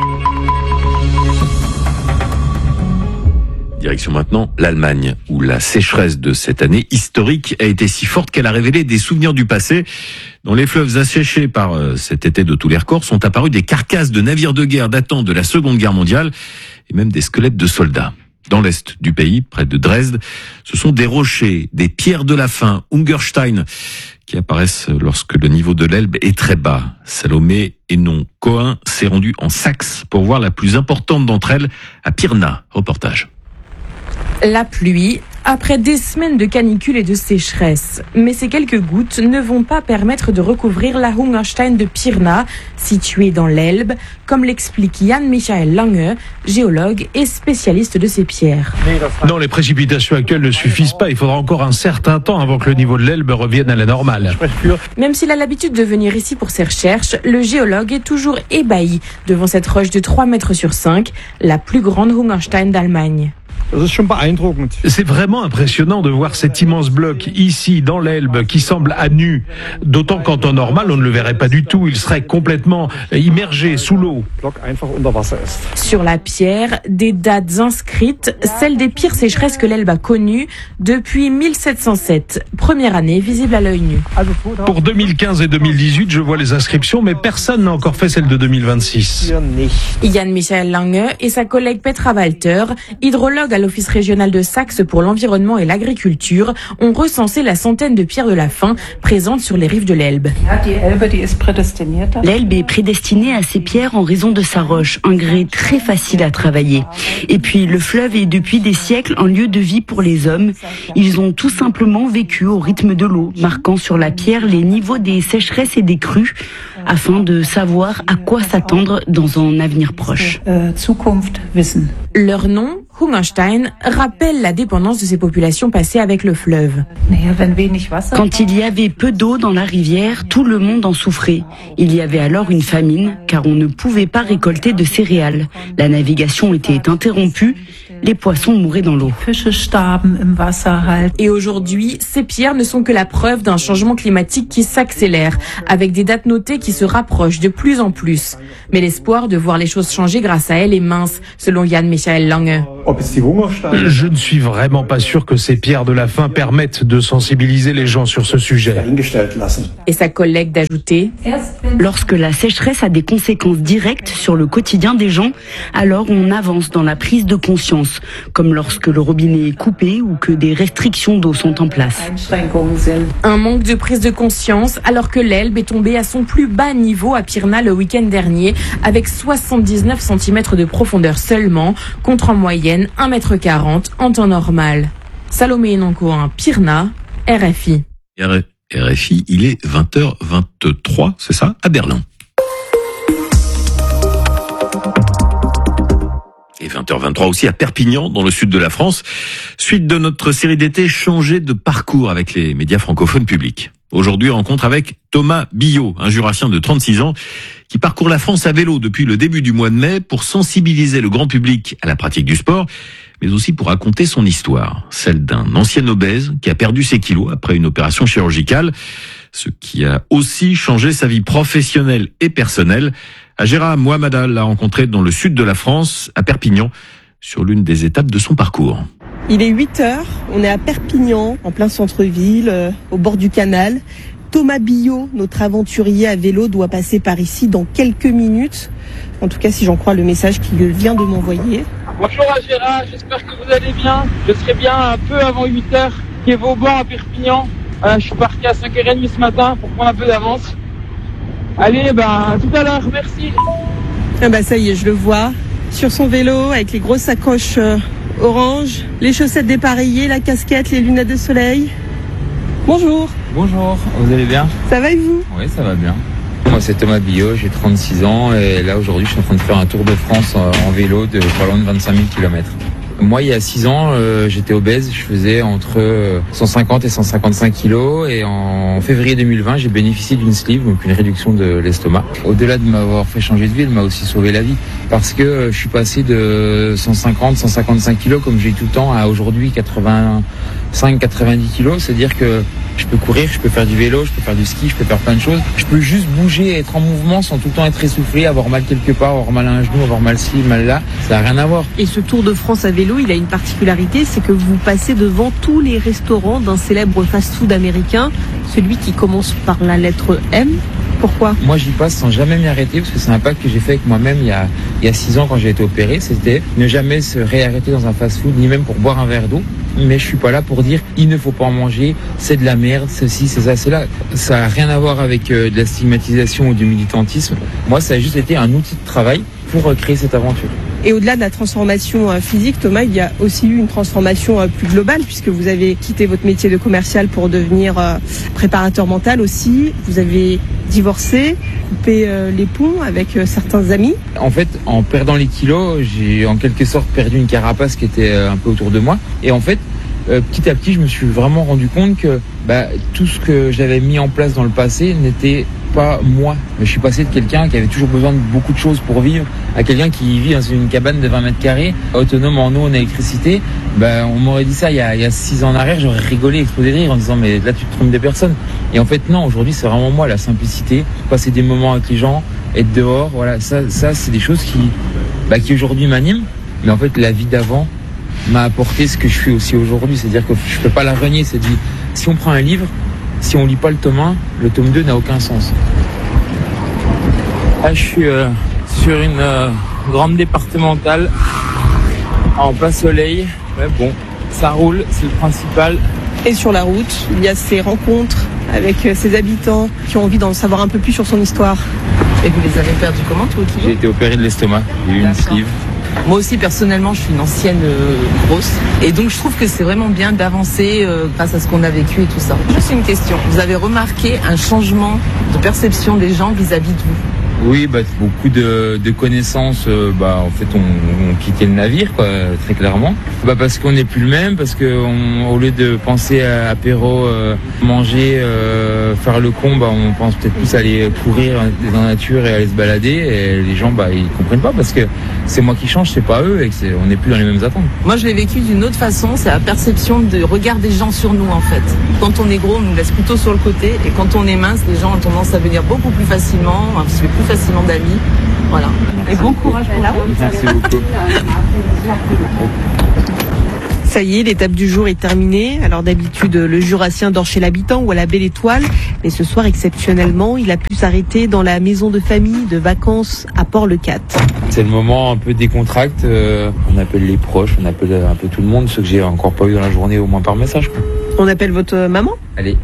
Direction maintenant l'Allemagne, où la sécheresse de cette année historique a été si forte qu'elle a révélé des souvenirs du passé. Dans les fleuves asséchés par cet été de tous les records sont apparus des carcasses de navires de guerre datant de la Seconde Guerre mondiale et même des squelettes de soldats. Dans l'est du pays, près de Dresde, ce sont des rochers, des pierres de la faim, Hungerstein, qui apparaissent lorsque le niveau de l'Elbe est très bas. Salomé et non Cohen s'est rendu en Saxe pour voir la plus importante d'entre elles à Pirna. Reportage. La pluie, après des semaines de canicule et de sécheresse. Mais ces quelques gouttes ne vont pas permettre de recouvrir la Hungerstein de Pirna, située dans l'Elbe, comme l'explique Jan Michael Lange, géologue et spécialiste de ces pierres. Non, les précipitations actuelles ne suffisent pas. Il faudra encore un certain temps avant que le niveau de l'Elbe revienne à la normale. Même s'il a l'habitude de venir ici pour ses recherches, le géologue est toujours ébahi devant cette roche de trois mètres sur cinq, la plus grande Hungerstein d'Allemagne. C'est vraiment impressionnant de voir cet immense bloc ici dans l'Elbe qui semble à nu. D'autant qu'en temps normal, on ne le verrait pas du tout. Il serait complètement immergé sous l'eau. Sur la pierre, des dates inscrites, celles des pires sécheresses que l'Elbe a connues depuis mille sept cent sept. Première année visible à l'œil nu. Pour deux mille quinze et deux mille dix-huit, je vois les inscriptions, mais personne n'a encore fait celle de deux mille vingt-six. Jan Michael Lange et sa collègue Petra Walter, hydrologue à à l'Office régional de Saxe pour l'environnement et l'agriculture ont recensé la centaine de pierres de la faim présentes sur les rives de l'Elbe. L'Elbe est prédestinée à ces pierres en raison de sa roche, un grès très facile à travailler. Et puis le fleuve est depuis des siècles un lieu de vie pour les hommes. Ils ont tout simplement vécu au rythme de l'eau, marquant sur la pierre les niveaux des sécheresses et des crues, afin de savoir à quoi s'attendre dans un avenir proche. Leur nom, Hungerstein, rappelle la dépendance de ces populations passées avec le fleuve. Quand il y avait peu d'eau dans la rivière, tout le monde en souffrait. Il y avait alors une famine, car on ne pouvait pas récolter de céréales. La navigation était interrompue. Les poissons mouraient dans l'eau. Et aujourd'hui, ces pierres ne sont que la preuve d'un changement climatique qui s'accélère, avec des dates notées qui se rapprochent de plus en plus. Mais l'espoir de voir les choses changer grâce à elles est mince, selon Jan Michael Lange. Je ne suis vraiment pas sûr que ces pierres de la faim permettent de sensibiliser les gens sur ce sujet. Et sa collègue d'ajouter: lorsque la sécheresse a des conséquences directes sur le quotidien des gens, alors on avance dans la prise de conscience, comme lorsque le robinet est coupé ou que des restrictions d'eau sont en place. Un manque de prise de conscience alors que l'Elbe est tombée à son plus bas niveau à Pirna le week-end dernier, avec soixante-dix-neuf centimètres de profondeur seulement, contre en moyenne un mètre quarante en temps normal. Salomé Noncoin, Pirna, R F I. R F I, il est vingt heures vingt-trois, c'est ça, à Berlin. Et vingt heures vingt-trois aussi à Perpignan, dans le sud de la France. Suite de notre série d'été, changer de parcours avec les médias francophones publics. Aujourd'hui, rencontre avec Thomas Billot, un jurassien de trente-six ans, qui parcourt la France à vélo depuis le début du mois de mai pour sensibiliser le grand public à la pratique du sport, mais aussi pour raconter son histoire, celle d'un ancien obèse qui a perdu ses kilos après une opération chirurgicale, ce qui a aussi changé sa vie professionnelle et personnelle. Agera Mohamada l'a rencontré dans le sud de la France, à Perpignan, sur l'une des étapes de son parcours. Il est huit heures, on est à Perpignan, en plein centre-ville, euh, au bord du canal. Thomas Billot, notre aventurier à vélo, doit passer par ici dans quelques minutes. En tout cas, si j'en crois le message qu'il vient de m'envoyer. Bonjour Agera, j'espère que vous allez bien. Je serai bien un peu avant huit heures, qui est Vauban à Perpignan. Euh, je suis parti à cinq heures trente ce matin pour prendre un peu d'avance. Allez, ben, à tout à l'heure, merci. Ah bah ça y est, je le vois. Sur son vélo, avec les grosses sacoches euh, orange, les chaussettes dépareillées, la casquette, les lunettes de soleil. Bonjour. Bonjour, vous allez bien? Ça va et vous? Oui, ça va bien. Moi c'est Thomas Billot, j'ai trente-six ans et là aujourd'hui je suis en train de faire un tour de France en vélo de pas loin de vingt-cinq mille kilomètres. Moi, il y a six ans, euh, j'étais obèse. Je faisais entre cent cinquante et cent cinquante-cinq kilos. Et en février deux mille vingt, j'ai bénéficié d'une sleeve, donc une réduction de l'estomac. Au-delà de m'avoir fait changer de vie, elle m'a aussi sauvé la vie. Parce que euh, je suis passé de cent cinquante, cent cinquante-cinq kilos, comme j'ai tout le temps, à aujourd'hui quatre-vingt-cinq, quatre-vingt-dix kilos. C'est-à-dire que je peux courir, je peux faire du vélo, je peux faire du ski, je peux faire plein de choses. Je peux juste bouger, être en mouvement sans tout le temps être essoufflé, avoir mal quelque part, avoir mal à un genou, avoir mal ci, mal là. Ça n'a rien à voir. Et ce Tour de France à vélo, il a une particularité, c'est que vous passez devant tous les restaurants d'un célèbre fast-food américain, celui qui commence par la lettre M. Pourquoi? Moi, j'y passe sans jamais m'y arrêter, parce que c'est un pacte que j'ai fait avec moi-même il y a, il y a six ans quand j'ai été opéré. C'était ne jamais se réarrêter dans un fast-food, ni même pour boire un verre d'eau. Mais je suis pas là pour dire il ne faut pas en manger, c'est de la merde, ceci, c'est ça, c'est là. Ça a rien à voir avec euh, de la stigmatisation ou du militantisme. Moi, ça a juste été un outil de travail pour euh, créer cette aventure. Et au-delà de la transformation euh, physique, Thomas, il y a aussi eu une transformation euh, plus globale, puisque vous avez quitté votre métier de commercial pour devenir euh, préparateur mental aussi. Vous avez divorcé, coupé euh, les ponts avec euh, certains amis. En fait, en perdant les kilos, j'ai en quelque sorte perdu une carapace qui était euh, un peu autour de moi. Et en fait, euh, petit à petit, je me suis vraiment rendu compte que bah, tout ce que j'avais mis en place dans le passé n'était pas moi. Je suis passé de quelqu'un qui avait toujours besoin de beaucoup de choses pour vivre à quelqu'un qui vit dans une cabane de vingt mètres carrés, autonome en eau, en électricité. Ben, on m'aurait dit ça il y a, il y a six ans en arrière, j'aurais rigolé, explosé de rire en disant mais là tu te trompes des personnes. Et en fait non, aujourd'hui c'est vraiment moi, la simplicité, passer des moments avec les gens, être dehors, voilà, ça, ça c'est des choses qui, bah, qui aujourd'hui m'animent. Mais en fait la vie d'avant m'a apporté ce que je suis aussi aujourd'hui, c'est-à-dire que je peux pas la renier cette vie. Si on prend un livre, si on lit pas le tome un, le tome deux n'a aucun sens. Là, je suis euh, sur une euh, grande départementale en plein soleil. Ouais, bon, ça roule, c'est le principal. Et sur la route, il y a ces rencontres avec ces habitants qui ont envie d'en savoir un peu plus sur son histoire. Et vous les avez perdus comment, toi aussi? J'ai été opéré de l'estomac, il y a eu une sleeve. Moi aussi, personnellement, je suis une ancienne euh, grosse. Et donc, je trouve que c'est vraiment bien d'avancer euh, grâce à ce qu'on a vécu et tout ça. Juste une question. Vous avez remarqué un changement de perception des gens vis-à-vis de vous? Oui, bah, beaucoup de, de connaissances, euh, bah, en fait, on, on quittait le navire, quoi, très clairement. Bah, parce qu'on n'est plus le même, parce que on, au lieu de penser à apéro, euh, manger, euh, faire le con, bah, on pense peut-être plus à aller courir dans la nature et aller se balader. Et les gens, bah, ils comprennent pas parce que c'est moi qui change, c'est pas eux, et que c'est, on n'est plus dans les mêmes attentes. Moi, je l'ai vécu d'une autre façon, c'est la perception de regard des gens sur nous, en fait. Quand on est gros, on nous laisse plutôt sur le côté, et quand on est mince, les gens ont tendance à venir beaucoup plus facilement, on se fait plus facilement d'amis. Voilà. Et bon courage pour la route. Merci beaucoup. Ça y est, l'étape du jour est terminée. Alors d'habitude, le Jurassien dort chez l'habitant ou à la Belle Étoile. Mais ce soir, exceptionnellement, il a pu s'arrêter dans la maison de famille de vacances à Port-le-Cat. C'est le moment un peu décontracté. Euh, on appelle les proches, on appelle un peu tout le monde, ceux que j'ai encore pas eu dans la journée, au moins par message, quoi. On appelle votre maman? Allez.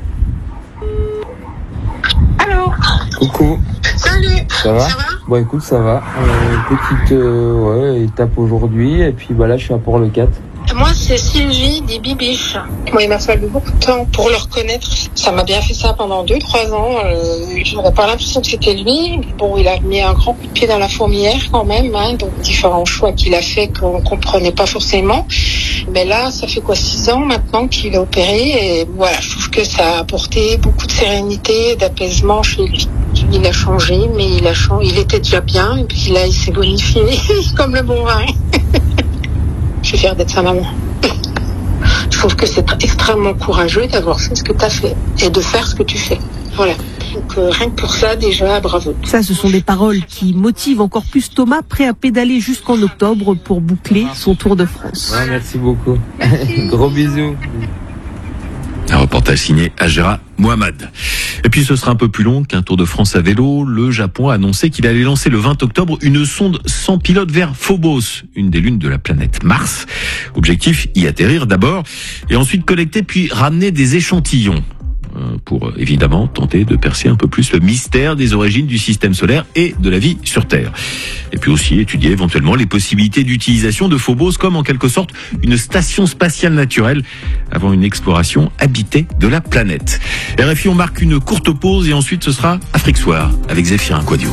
Allô? Coucou. Salut. Ça va? Ça va? Bon, écoute, ça va. Euh, petite euh, ouais, étape aujourd'hui, et puis bah là, je suis à Port-le-Cat. Moi, c'est Sylvie des Bibiches. Moi, il m'a fallu beaucoup de temps pour le reconnaître. Ça m'a bien fait ça pendant deux, trois ans. Euh, je n'avais pas l'impression que c'était lui. Bon, il a mis un grand coup de pied dans la fourmilière quand même, hein, donc différents choix qu'il a fait qu'on comprenait pas forcément. Mais là, ça fait quoi, six ans maintenant qu'il est opéré, et voilà, je trouve que ça a apporté beaucoup de sérénité, d'apaisement chez lui. Il a changé, mais il a changé. Il était déjà bien, et puis là, il s'est bonifié comme le bon vin. Je suis fière d'être sa maman. Je trouve que c'est extrêmement courageux d'avoir fait ce que tu as fait et de faire ce que tu fais. Voilà. Donc euh, rien que pour ça, déjà, bravo. Ça, ce sont des paroles qui motivent encore plus Thomas, prêt à pédaler jusqu'en octobre pour boucler son Tour de France. Ouais, merci beaucoup. Gros bisous. Un reportage signé Agera Mohamed. Et puis ce sera un peu plus long qu'un Tour de France à vélo. Le Japon a annoncé qu'il allait lancer le vingt octobre une sonde sans pilote vers Phobos, une des lunes de la planète Mars. Objectif, y atterrir d'abord et ensuite collecter puis ramener des échantillons pour évidemment tenter de percer un peu plus le mystère des origines du système solaire et de la vie sur Terre. Et puis aussi étudier éventuellement les possibilités d'utilisation de Phobos comme en quelque sorte une station spatiale naturelle avant une exploration habitée de la planète. R F I, on marque une courte pause et ensuite ce sera Afrique Soir avec Zéphirin Quadio.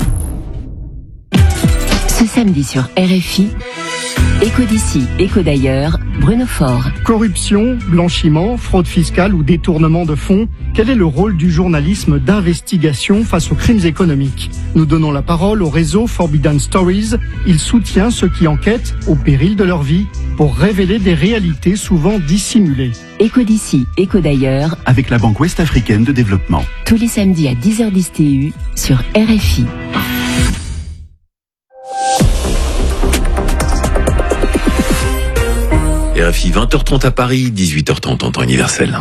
Ce samedi sur R F I, Écho d'ici, écho d'ailleurs, Bruno Faure. Corruption, blanchiment, fraude fiscale ou détournement de fonds, quel est le rôle du journalisme d'investigation face aux crimes économiques? Nous donnons la parole au réseau Forbidden Stories. Il soutient ceux qui enquêtent au péril de leur vie pour révéler des réalités souvent dissimulées. Écho d'ici, écho d'ailleurs, avec la Banque Ouest-Africaine de Développement. Tous les samedis à dix heures dix T U sur R F I. R F I, vingt heures trente à Paris, dix-huit heures trente en temps universel.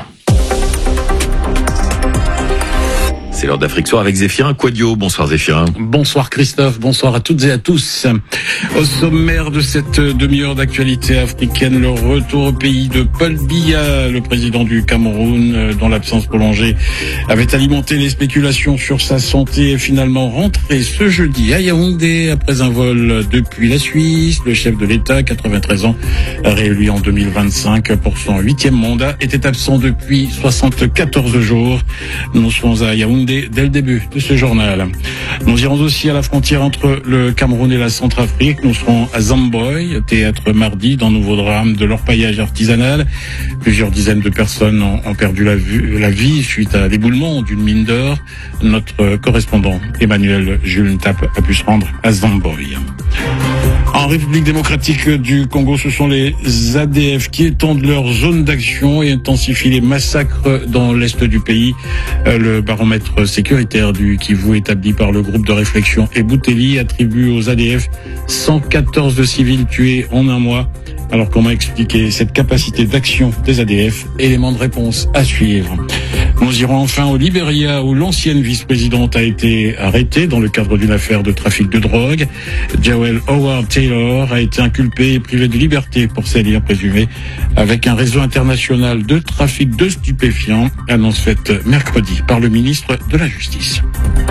C'est l'heure d'Afrique Soir avec Zéphirin Quadio. Bonsoir Zéphirin. Bonsoir Christophe, bonsoir à toutes et à tous. Au sommaire de cette demi-heure d'actualité africaine, le retour au pays de Paul Biya, le président du Cameroun, dont l'absence prolongée avait alimenté les spéculations sur sa santé, est finalement rentré ce jeudi à Yaoundé après un vol depuis la Suisse. Le chef de l'État, quatre-vingt-treize ans, réélu en deux mille vingt-cinq pour son huitième mandat, était absent depuis soixante-quatorze jours. Nous serons à Yaoundé dès le début de ce journal. Nous irons aussi à la frontière entre le Cameroun et la Centrafrique. Nous serons à Zamboy, théâtre mardi d'un nouveau drame de l'orpaillage artisanal. Plusieurs dizaines de personnes ont, ont perdu la, vue, la vie suite à l'éboulement d'une mine d'or. Notre correspondant Emmanuel Jules Ntap a pu se rendre à Zamboy. En République démocratique du Congo, ce sont les A D F qui étendent leur zone d'action et intensifient les massacres dans l'est du pays. Le baromètre sécuritaire du Kivu établi par le groupe de réflexion Ebouteli attribue aux A D F cent quatorze civils tués en un mois. Alors comment expliquer cette capacité d'action des A D F? Élément de réponse à suivre. Nous irons enfin au Libéria où l'ancienne vice-présidente a été arrêtée dans le cadre d'une affaire de trafic de drogue. Joel Howard Taylor a été inculpé et privé de liberté pour ses liens présumés avec un réseau international de trafic de stupéfiants, annonce faite mercredi par le ministre de la Justice.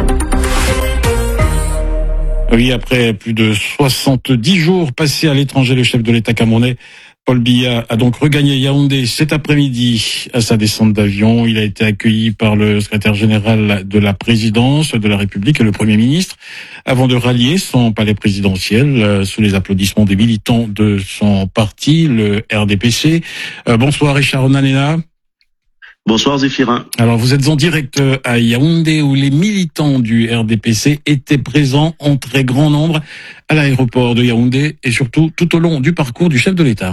Oui, après plus de soixante-dix jours passés à l'étranger, le chef de l'État camerounais Paul Biya a donc regagné Yaoundé cet après-midi à sa descente d'avion. Il a été accueilli par le secrétaire général de la présidence de la République et le Premier ministre avant de rallier son palais présidentiel sous les applaudissements des militants de son parti, le R D P C. Euh, bonsoir Richard Onanena. Bonsoir Zéphirin. Alors vous êtes en direct à Yaoundé où les militants du R D P C étaient présents en très grand nombre à l'aéroport de Yaoundé et surtout tout au long du parcours du chef de l'État.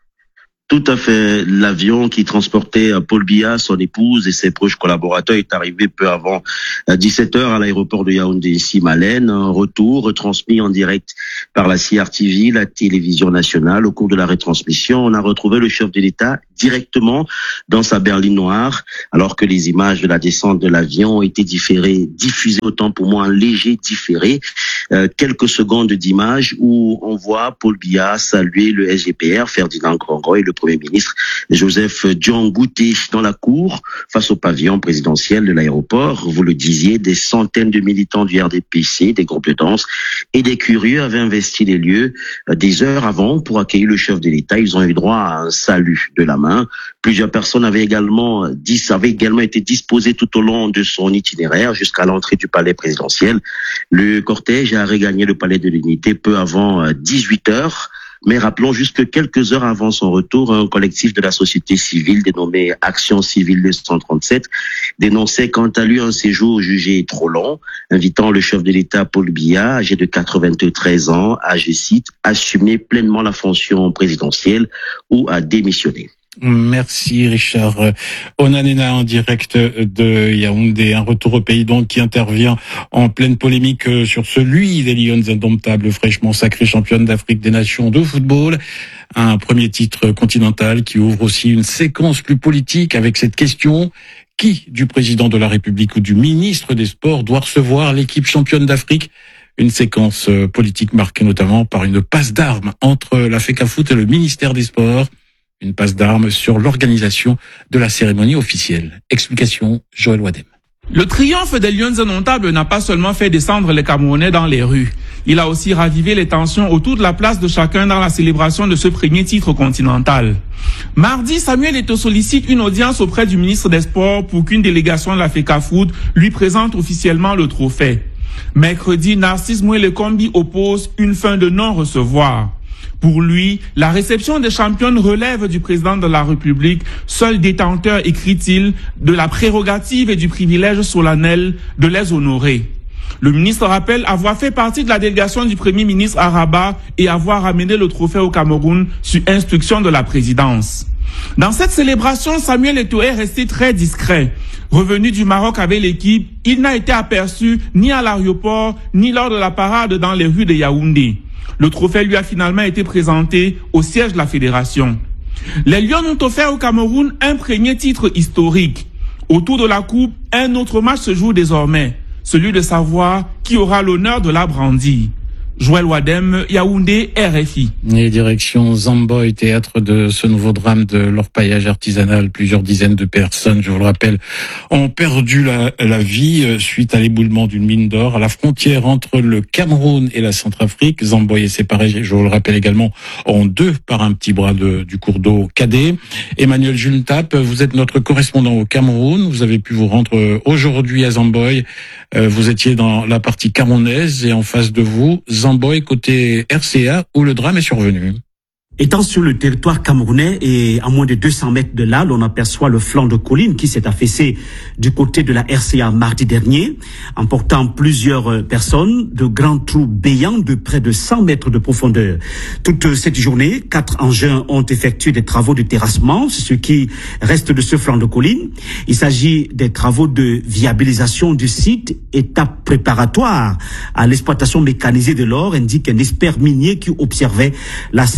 Tout à fait. L'avion qui transportait Paul Biya, son épouse et ses proches collaborateurs est arrivé peu avant dix-sept heures à l'aéroport de Yaoundé-Simalène. Un retour retransmis en direct par la C R T V, la télévision nationale. Au cours de la retransmission, on a retrouvé le chef de l'État directement dans sa berline noire, alors que les images de la descente de l'avion ont été différées, diffusées autant pour moi un léger différé. Euh, quelques secondes d'images où on voit Paul Biya saluer le S G P R, Ferdinand Grongo et le Premier ministre Joseph Dion Ngouté dans la cour face au pavillon présidentiel de l'aéroport. Vous le disiez, des centaines de militants du R D P C, des groupes de danse et des curieux avaient investi les lieux des heures avant pour accueillir le chef de l'État. Ils ont eu droit à un salut de la main. Plusieurs personnes avaient également, avaient également été disposées tout au long de son itinéraire jusqu'à l'entrée du palais présidentiel. Le cortège a regagné le palais de l'Unité peu avant dix-huit heures. Mais rappelons juste que quelques heures avant son retour, un collectif de la société civile dénommé Action Civile deux cent trente-sept dénonçait quant à lui un séjour jugé trop long, invitant le chef de l'État Paul Biya, âgé de quatre-vingt-treize ans, à, je cite, assumer pleinement la fonction présidentielle ou à démissionner. Merci Richard Onanena en direct de Yaoundé. Un retour au pays donc qui intervient en pleine polémique sur celui des Lions indomptables, fraîchement sacrée championne d'Afrique des Nations de football. Un premier titre continental qui ouvre aussi une séquence plus politique avec cette question: qui du président de la République ou du ministre des Sports doit recevoir l'équipe championne d'Afrique? Une séquence politique marquée notamment par une passe d'armes entre la FECAFOOT et le ministère des Sports. Une passe d'armes sur l'organisation de la cérémonie officielle. Explication, Joël Wadem. Le triomphe des Lions indomptables n'a pas seulement fait descendre les Camerounais dans les rues. Il a aussi ravivé les tensions autour de la place de chacun dans la célébration de ce premier titre continental. Mardi, Samuel Eto'o sollicite une audience auprès du ministre des Sports pour qu'une délégation de la FECAFOOT lui présente officiellement le trophée. Mercredi, Narcisse Moué-Lekombi oppose une fin de non-recevoir. Pour lui, la réception des championnes relève du président de la République, seul détenteur, écrit-il, de la prérogative et du privilège solennel de les honorer. Le ministre rappelle avoir fait partie de la délégation du Premier ministre à Rabat et avoir amené le trophée au Cameroun sur instruction de la présidence. Dans cette célébration, Samuel Eto'o est resté très discret. Revenu du Maroc avec l'équipe, il n'a été aperçu ni à l'aéroport, ni lors de la parade dans les rues de Yaoundé. Le trophée lui a finalement été présenté au siège de la fédération. Les Lions ont offert au Cameroun un premier titre historique. Autour de la coupe, un autre match se joue désormais, celui de savoir qui aura l'honneur de la brandir. Joël Wadem, Yaoundé, R F I. Et direction Zamboy, théâtre de ce nouveau drame de l'orpaillage artisanal. Plusieurs dizaines de personnes, je vous le rappelle, ont perdu la, la vie suite à l'éboulement d'une mine d'or à la frontière entre le Cameroun et la Centrafrique. Zamboy est séparé, je vous le rappelle également, en deux par un petit bras de, du cours d'eau Cadet. Emmanuel Juntap, vous êtes notre correspondant au Cameroun. Vous avez pu vous rendre aujourd'hui à Zamboy. Vous étiez dans la partie camerounaise et en face de vous, Zamboy côté R C A où le drame est survenu. Étant sur le territoire camerounais et à moins de deux cents mètres de là, l'on aperçoit le flanc de colline qui s'est affaissé du côté de la R C A mardi dernier, emportant plusieurs personnes, de grands trous béants de près de cent mètres de profondeur. Toute cette journée, quatre engins ont effectué des travaux de terrassement, c'est ce qui reste de ce flanc de colline. Il s'agit des travaux de viabilisation du site, étape préparatoire à l'exploitation mécanisée de l'or, indique un expert minier qui observait la scène à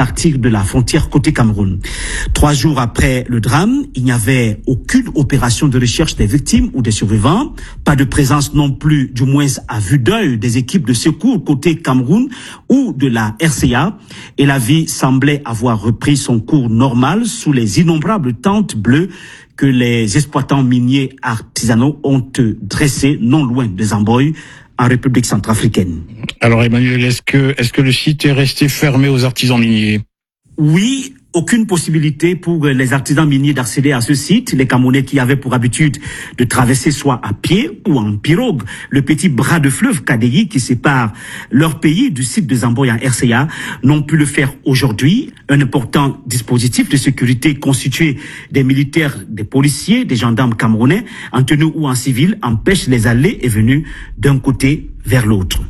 partir de la frontière côté Cameroun. Trois jours après le drame, il n'y avait aucune opération de recherche des victimes ou des survivants, pas de présence non plus, du moins à vue d'œil, des équipes de secours côté Cameroun ou de la R C A, et la vie semblait avoir repris son cours normal sous les innombrables tentes bleues que les exploitants miniers artisanaux ont dressées non loin de Zamboy, en République centrafricaine. Alors Emmanuel, est-ce que, est-ce que le site est resté fermé aux artisans miniers? Oui, aucune possibilité pour les artisans miniers d'accéder à ce site. Les Camerounais qui avaient pour habitude de traverser soit à pied ou en pirogue le petit bras de fleuve Kadegi qui sépare leur pays du site de Zamboy en R C A n'ont pu le faire aujourd'hui. Un important dispositif de sécurité constitué des militaires, des policiers, des gendarmes camerounais en tenue ou en civil empêche les allées et venues d'un côté vers l'autre.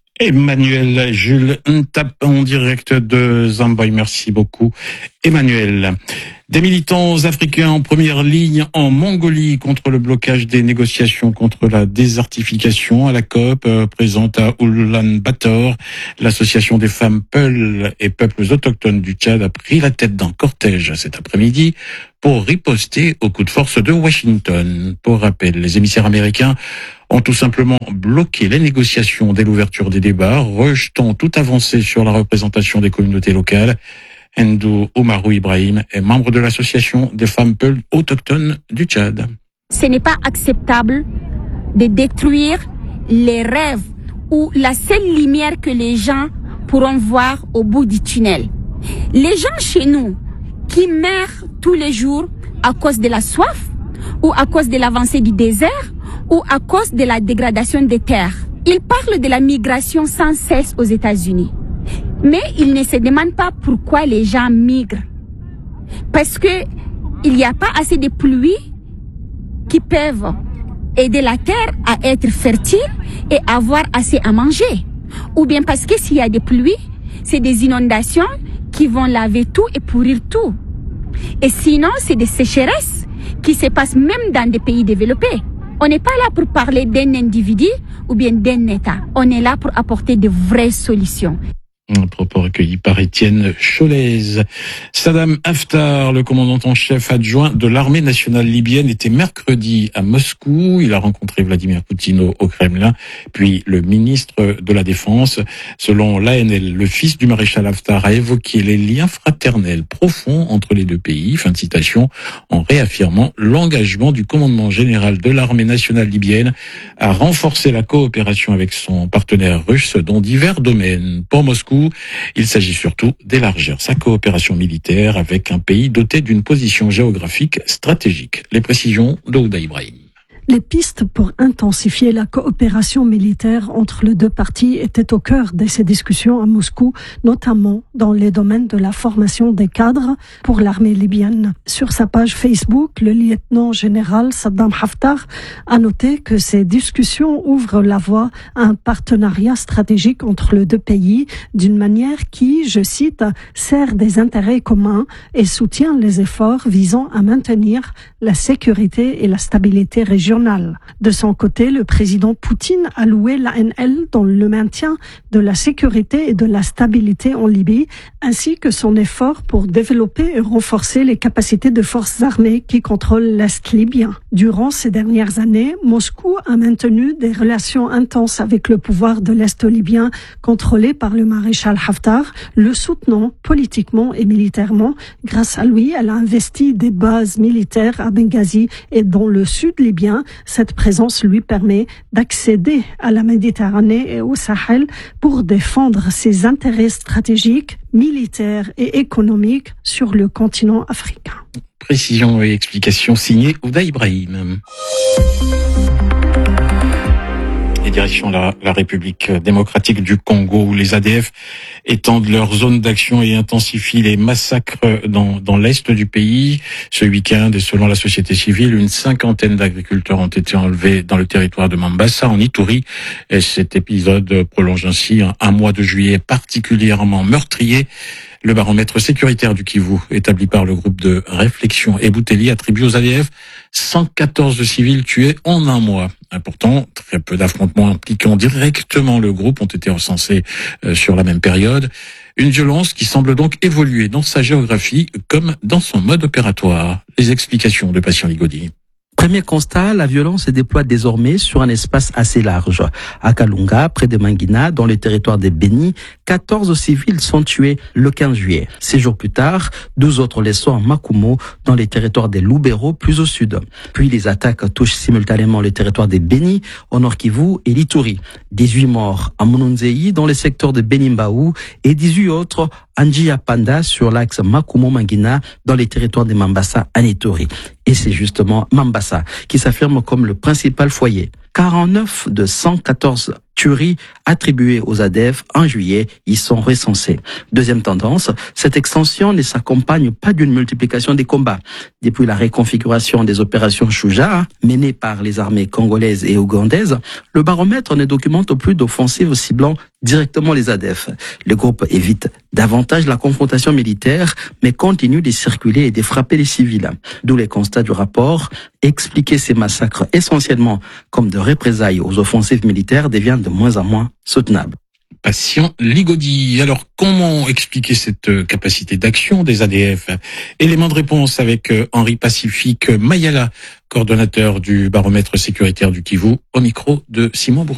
Emmanuel Jules Ntap en direct de Zamboy. Merci beaucoup, Emmanuel. Des militants africains en première ligne en Mongolie contre le blocage des négociations contre la désertification à la COP euh, présente à Oulan-Bator. L'association des femmes Peul et peuples autochtones du Tchad a pris la tête d'un cortège cet après-midi pour riposter au coup de force de Washington. Pour rappel, les émissaires américains ont tout simplement bloqué les négociations dès l'ouverture des débats, rejetant toute avancée sur la représentation des communautés locales. Ndou Oumarou Ibrahim est membre de l'association des femmes Peul autochtones du Tchad. Ce n'est pas acceptable de détruire les rêves ou la seule lumière que les gens pourront voir au bout du tunnel. Les gens chez nous qui meurent tous les jours à cause de la soif ou à cause de l'avancée du désert ou à cause de la dégradation des terres. Ils parlent de la migration sans cesse aux États-Unis. Mais ils ne se demandent pas pourquoi les gens migrent. Parce que il n'y a pas assez de pluie qui peuvent aider la terre à être fertile et avoir assez à manger. Ou bien parce que s'il y a des pluies, c'est des inondations qui vont laver tout et pourrir tout. Et sinon, c'est des sécheresses qui se passent même dans des pays développés. On n'est pas là pour parler d'un individu ou bien d'un État. On est là pour apporter de vraies solutions. Un propos recueilli par Étienne Cholez. Saddam Haftar, le commandant en chef adjoint de l'armée nationale libyenne, était mercredi à Moscou. Il a rencontré Vladimir Poutine au, au Kremlin, puis le ministre de la Défense. Selon l'A N L, le fils du maréchal Haftar a évoqué les liens fraternels profonds entre les deux pays, fin de citation, en réaffirmant l'engagement du commandement général de l'armée nationale libyenne à renforcer la coopération avec son partenaire russe dans divers domaines. Pour Moscou, il s'agit surtout d'élargir sa coopération militaire avec un pays doté d'une position géographique stratégique. Les précisions d'Ouda Ibrahim. Les pistes pour intensifier la coopération militaire entre les deux parties étaient au cœur de ces discussions à Moscou, notamment dans les domaines de la formation des cadres pour l'armée libyenne. Sur sa page Facebook, le lieutenant-général Saddam Haftar a noté que ces discussions ouvrent la voie à un partenariat stratégique entre les deux pays d'une manière qui, je cite, sert des intérêts communs et soutient les efforts visant à maintenir la sécurité et la stabilité régionale. De son côté, le président Poutine a loué l'A N L dans le maintien de la sécurité et de la stabilité en Libye, ainsi que son effort pour développer et renforcer les capacités de forces armées qui contrôlent l'Est libyen. Durant ces dernières années, Moscou a maintenu des relations intenses avec le pouvoir de l'Est libyen contrôlé par le maréchal Haftar, le soutenant politiquement et militairement. Grâce à lui, elle a investi des bases militaires à Benghazi et dans le sud libyen. Cette présence lui permet d'accéder à la Méditerranée et au Sahel pour défendre ses intérêts stratégiques, militaires et économiques sur le continent africain. Précision et explication signée Ouda Ibrahim. Et direction la, la République démocratique du Congo, où les A D F étendent leur zone d'action et intensifient les massacres dans, dans l'est du pays. Ce week-end, et selon la société civile, une cinquantaine d'agriculteurs ont été enlevés dans le territoire de Mambasa, en Ituri. Et cet épisode prolonge ainsi un, un mois de juillet particulièrement meurtrier. Le baromètre sécuritaire du Kivu, établi par le groupe de réflexion Ebouteli, attribue aux A D F cent quatorze civils tués en un mois. Pourtant, très peu d'affrontements impliquant directement le groupe ont été recensés sur la même période. Une violence qui semble donc évoluer dans sa géographie comme dans son mode opératoire. Les explications de Patient Ligodi. Premier constat, la violence se déploie désormais sur un espace assez large. À Kalunga, près de Mangina, dans le territoire des Béni, quatorze civils sont tués le quinze juillet. Six jours plus tard, douze autres les sont à Makumo, dans les territoires des Lubero, plus au sud. Puis les attaques touchent simultanément le territoire des Béni, au Nord Kivu et l'Ituri. dix-huit morts à Mununzei, dans le secteur de Benimbaou, et dix-huit autres à Njiyapanda, sur l'axe Makumo-Mangina, dans les territoires de Mambasa à Ituri. Et c'est justement Mambasa qui s'affirme comme le principal foyer. quarante-neuf de cent quatorze tueries attribuées aux A D F en juillet y sont recensées. Deuxième tendance, cette extension ne s'accompagne pas d'une multiplication des combats. Depuis la réconfiguration des opérations Shuja, menées par les armées congolaises et ougandaises, le baromètre ne documente plus d'offensives ciblant directement les A D F. Le groupe évite davantage la confrontation militaire, mais continue de circuler et de frapper les civils. D'où les constats du rapport. Expliquer ces massacres essentiellement comme de représailles aux offensives militaires devient de moins en moins soutenable. Patient Ligodi. Alors, comment expliquer cette capacité d'action des A D F? Élément de réponse avec Henri Pacifique Mayala, coordonnateur du baromètre sécuritaire du Kivu, au micro de Simon Bourg.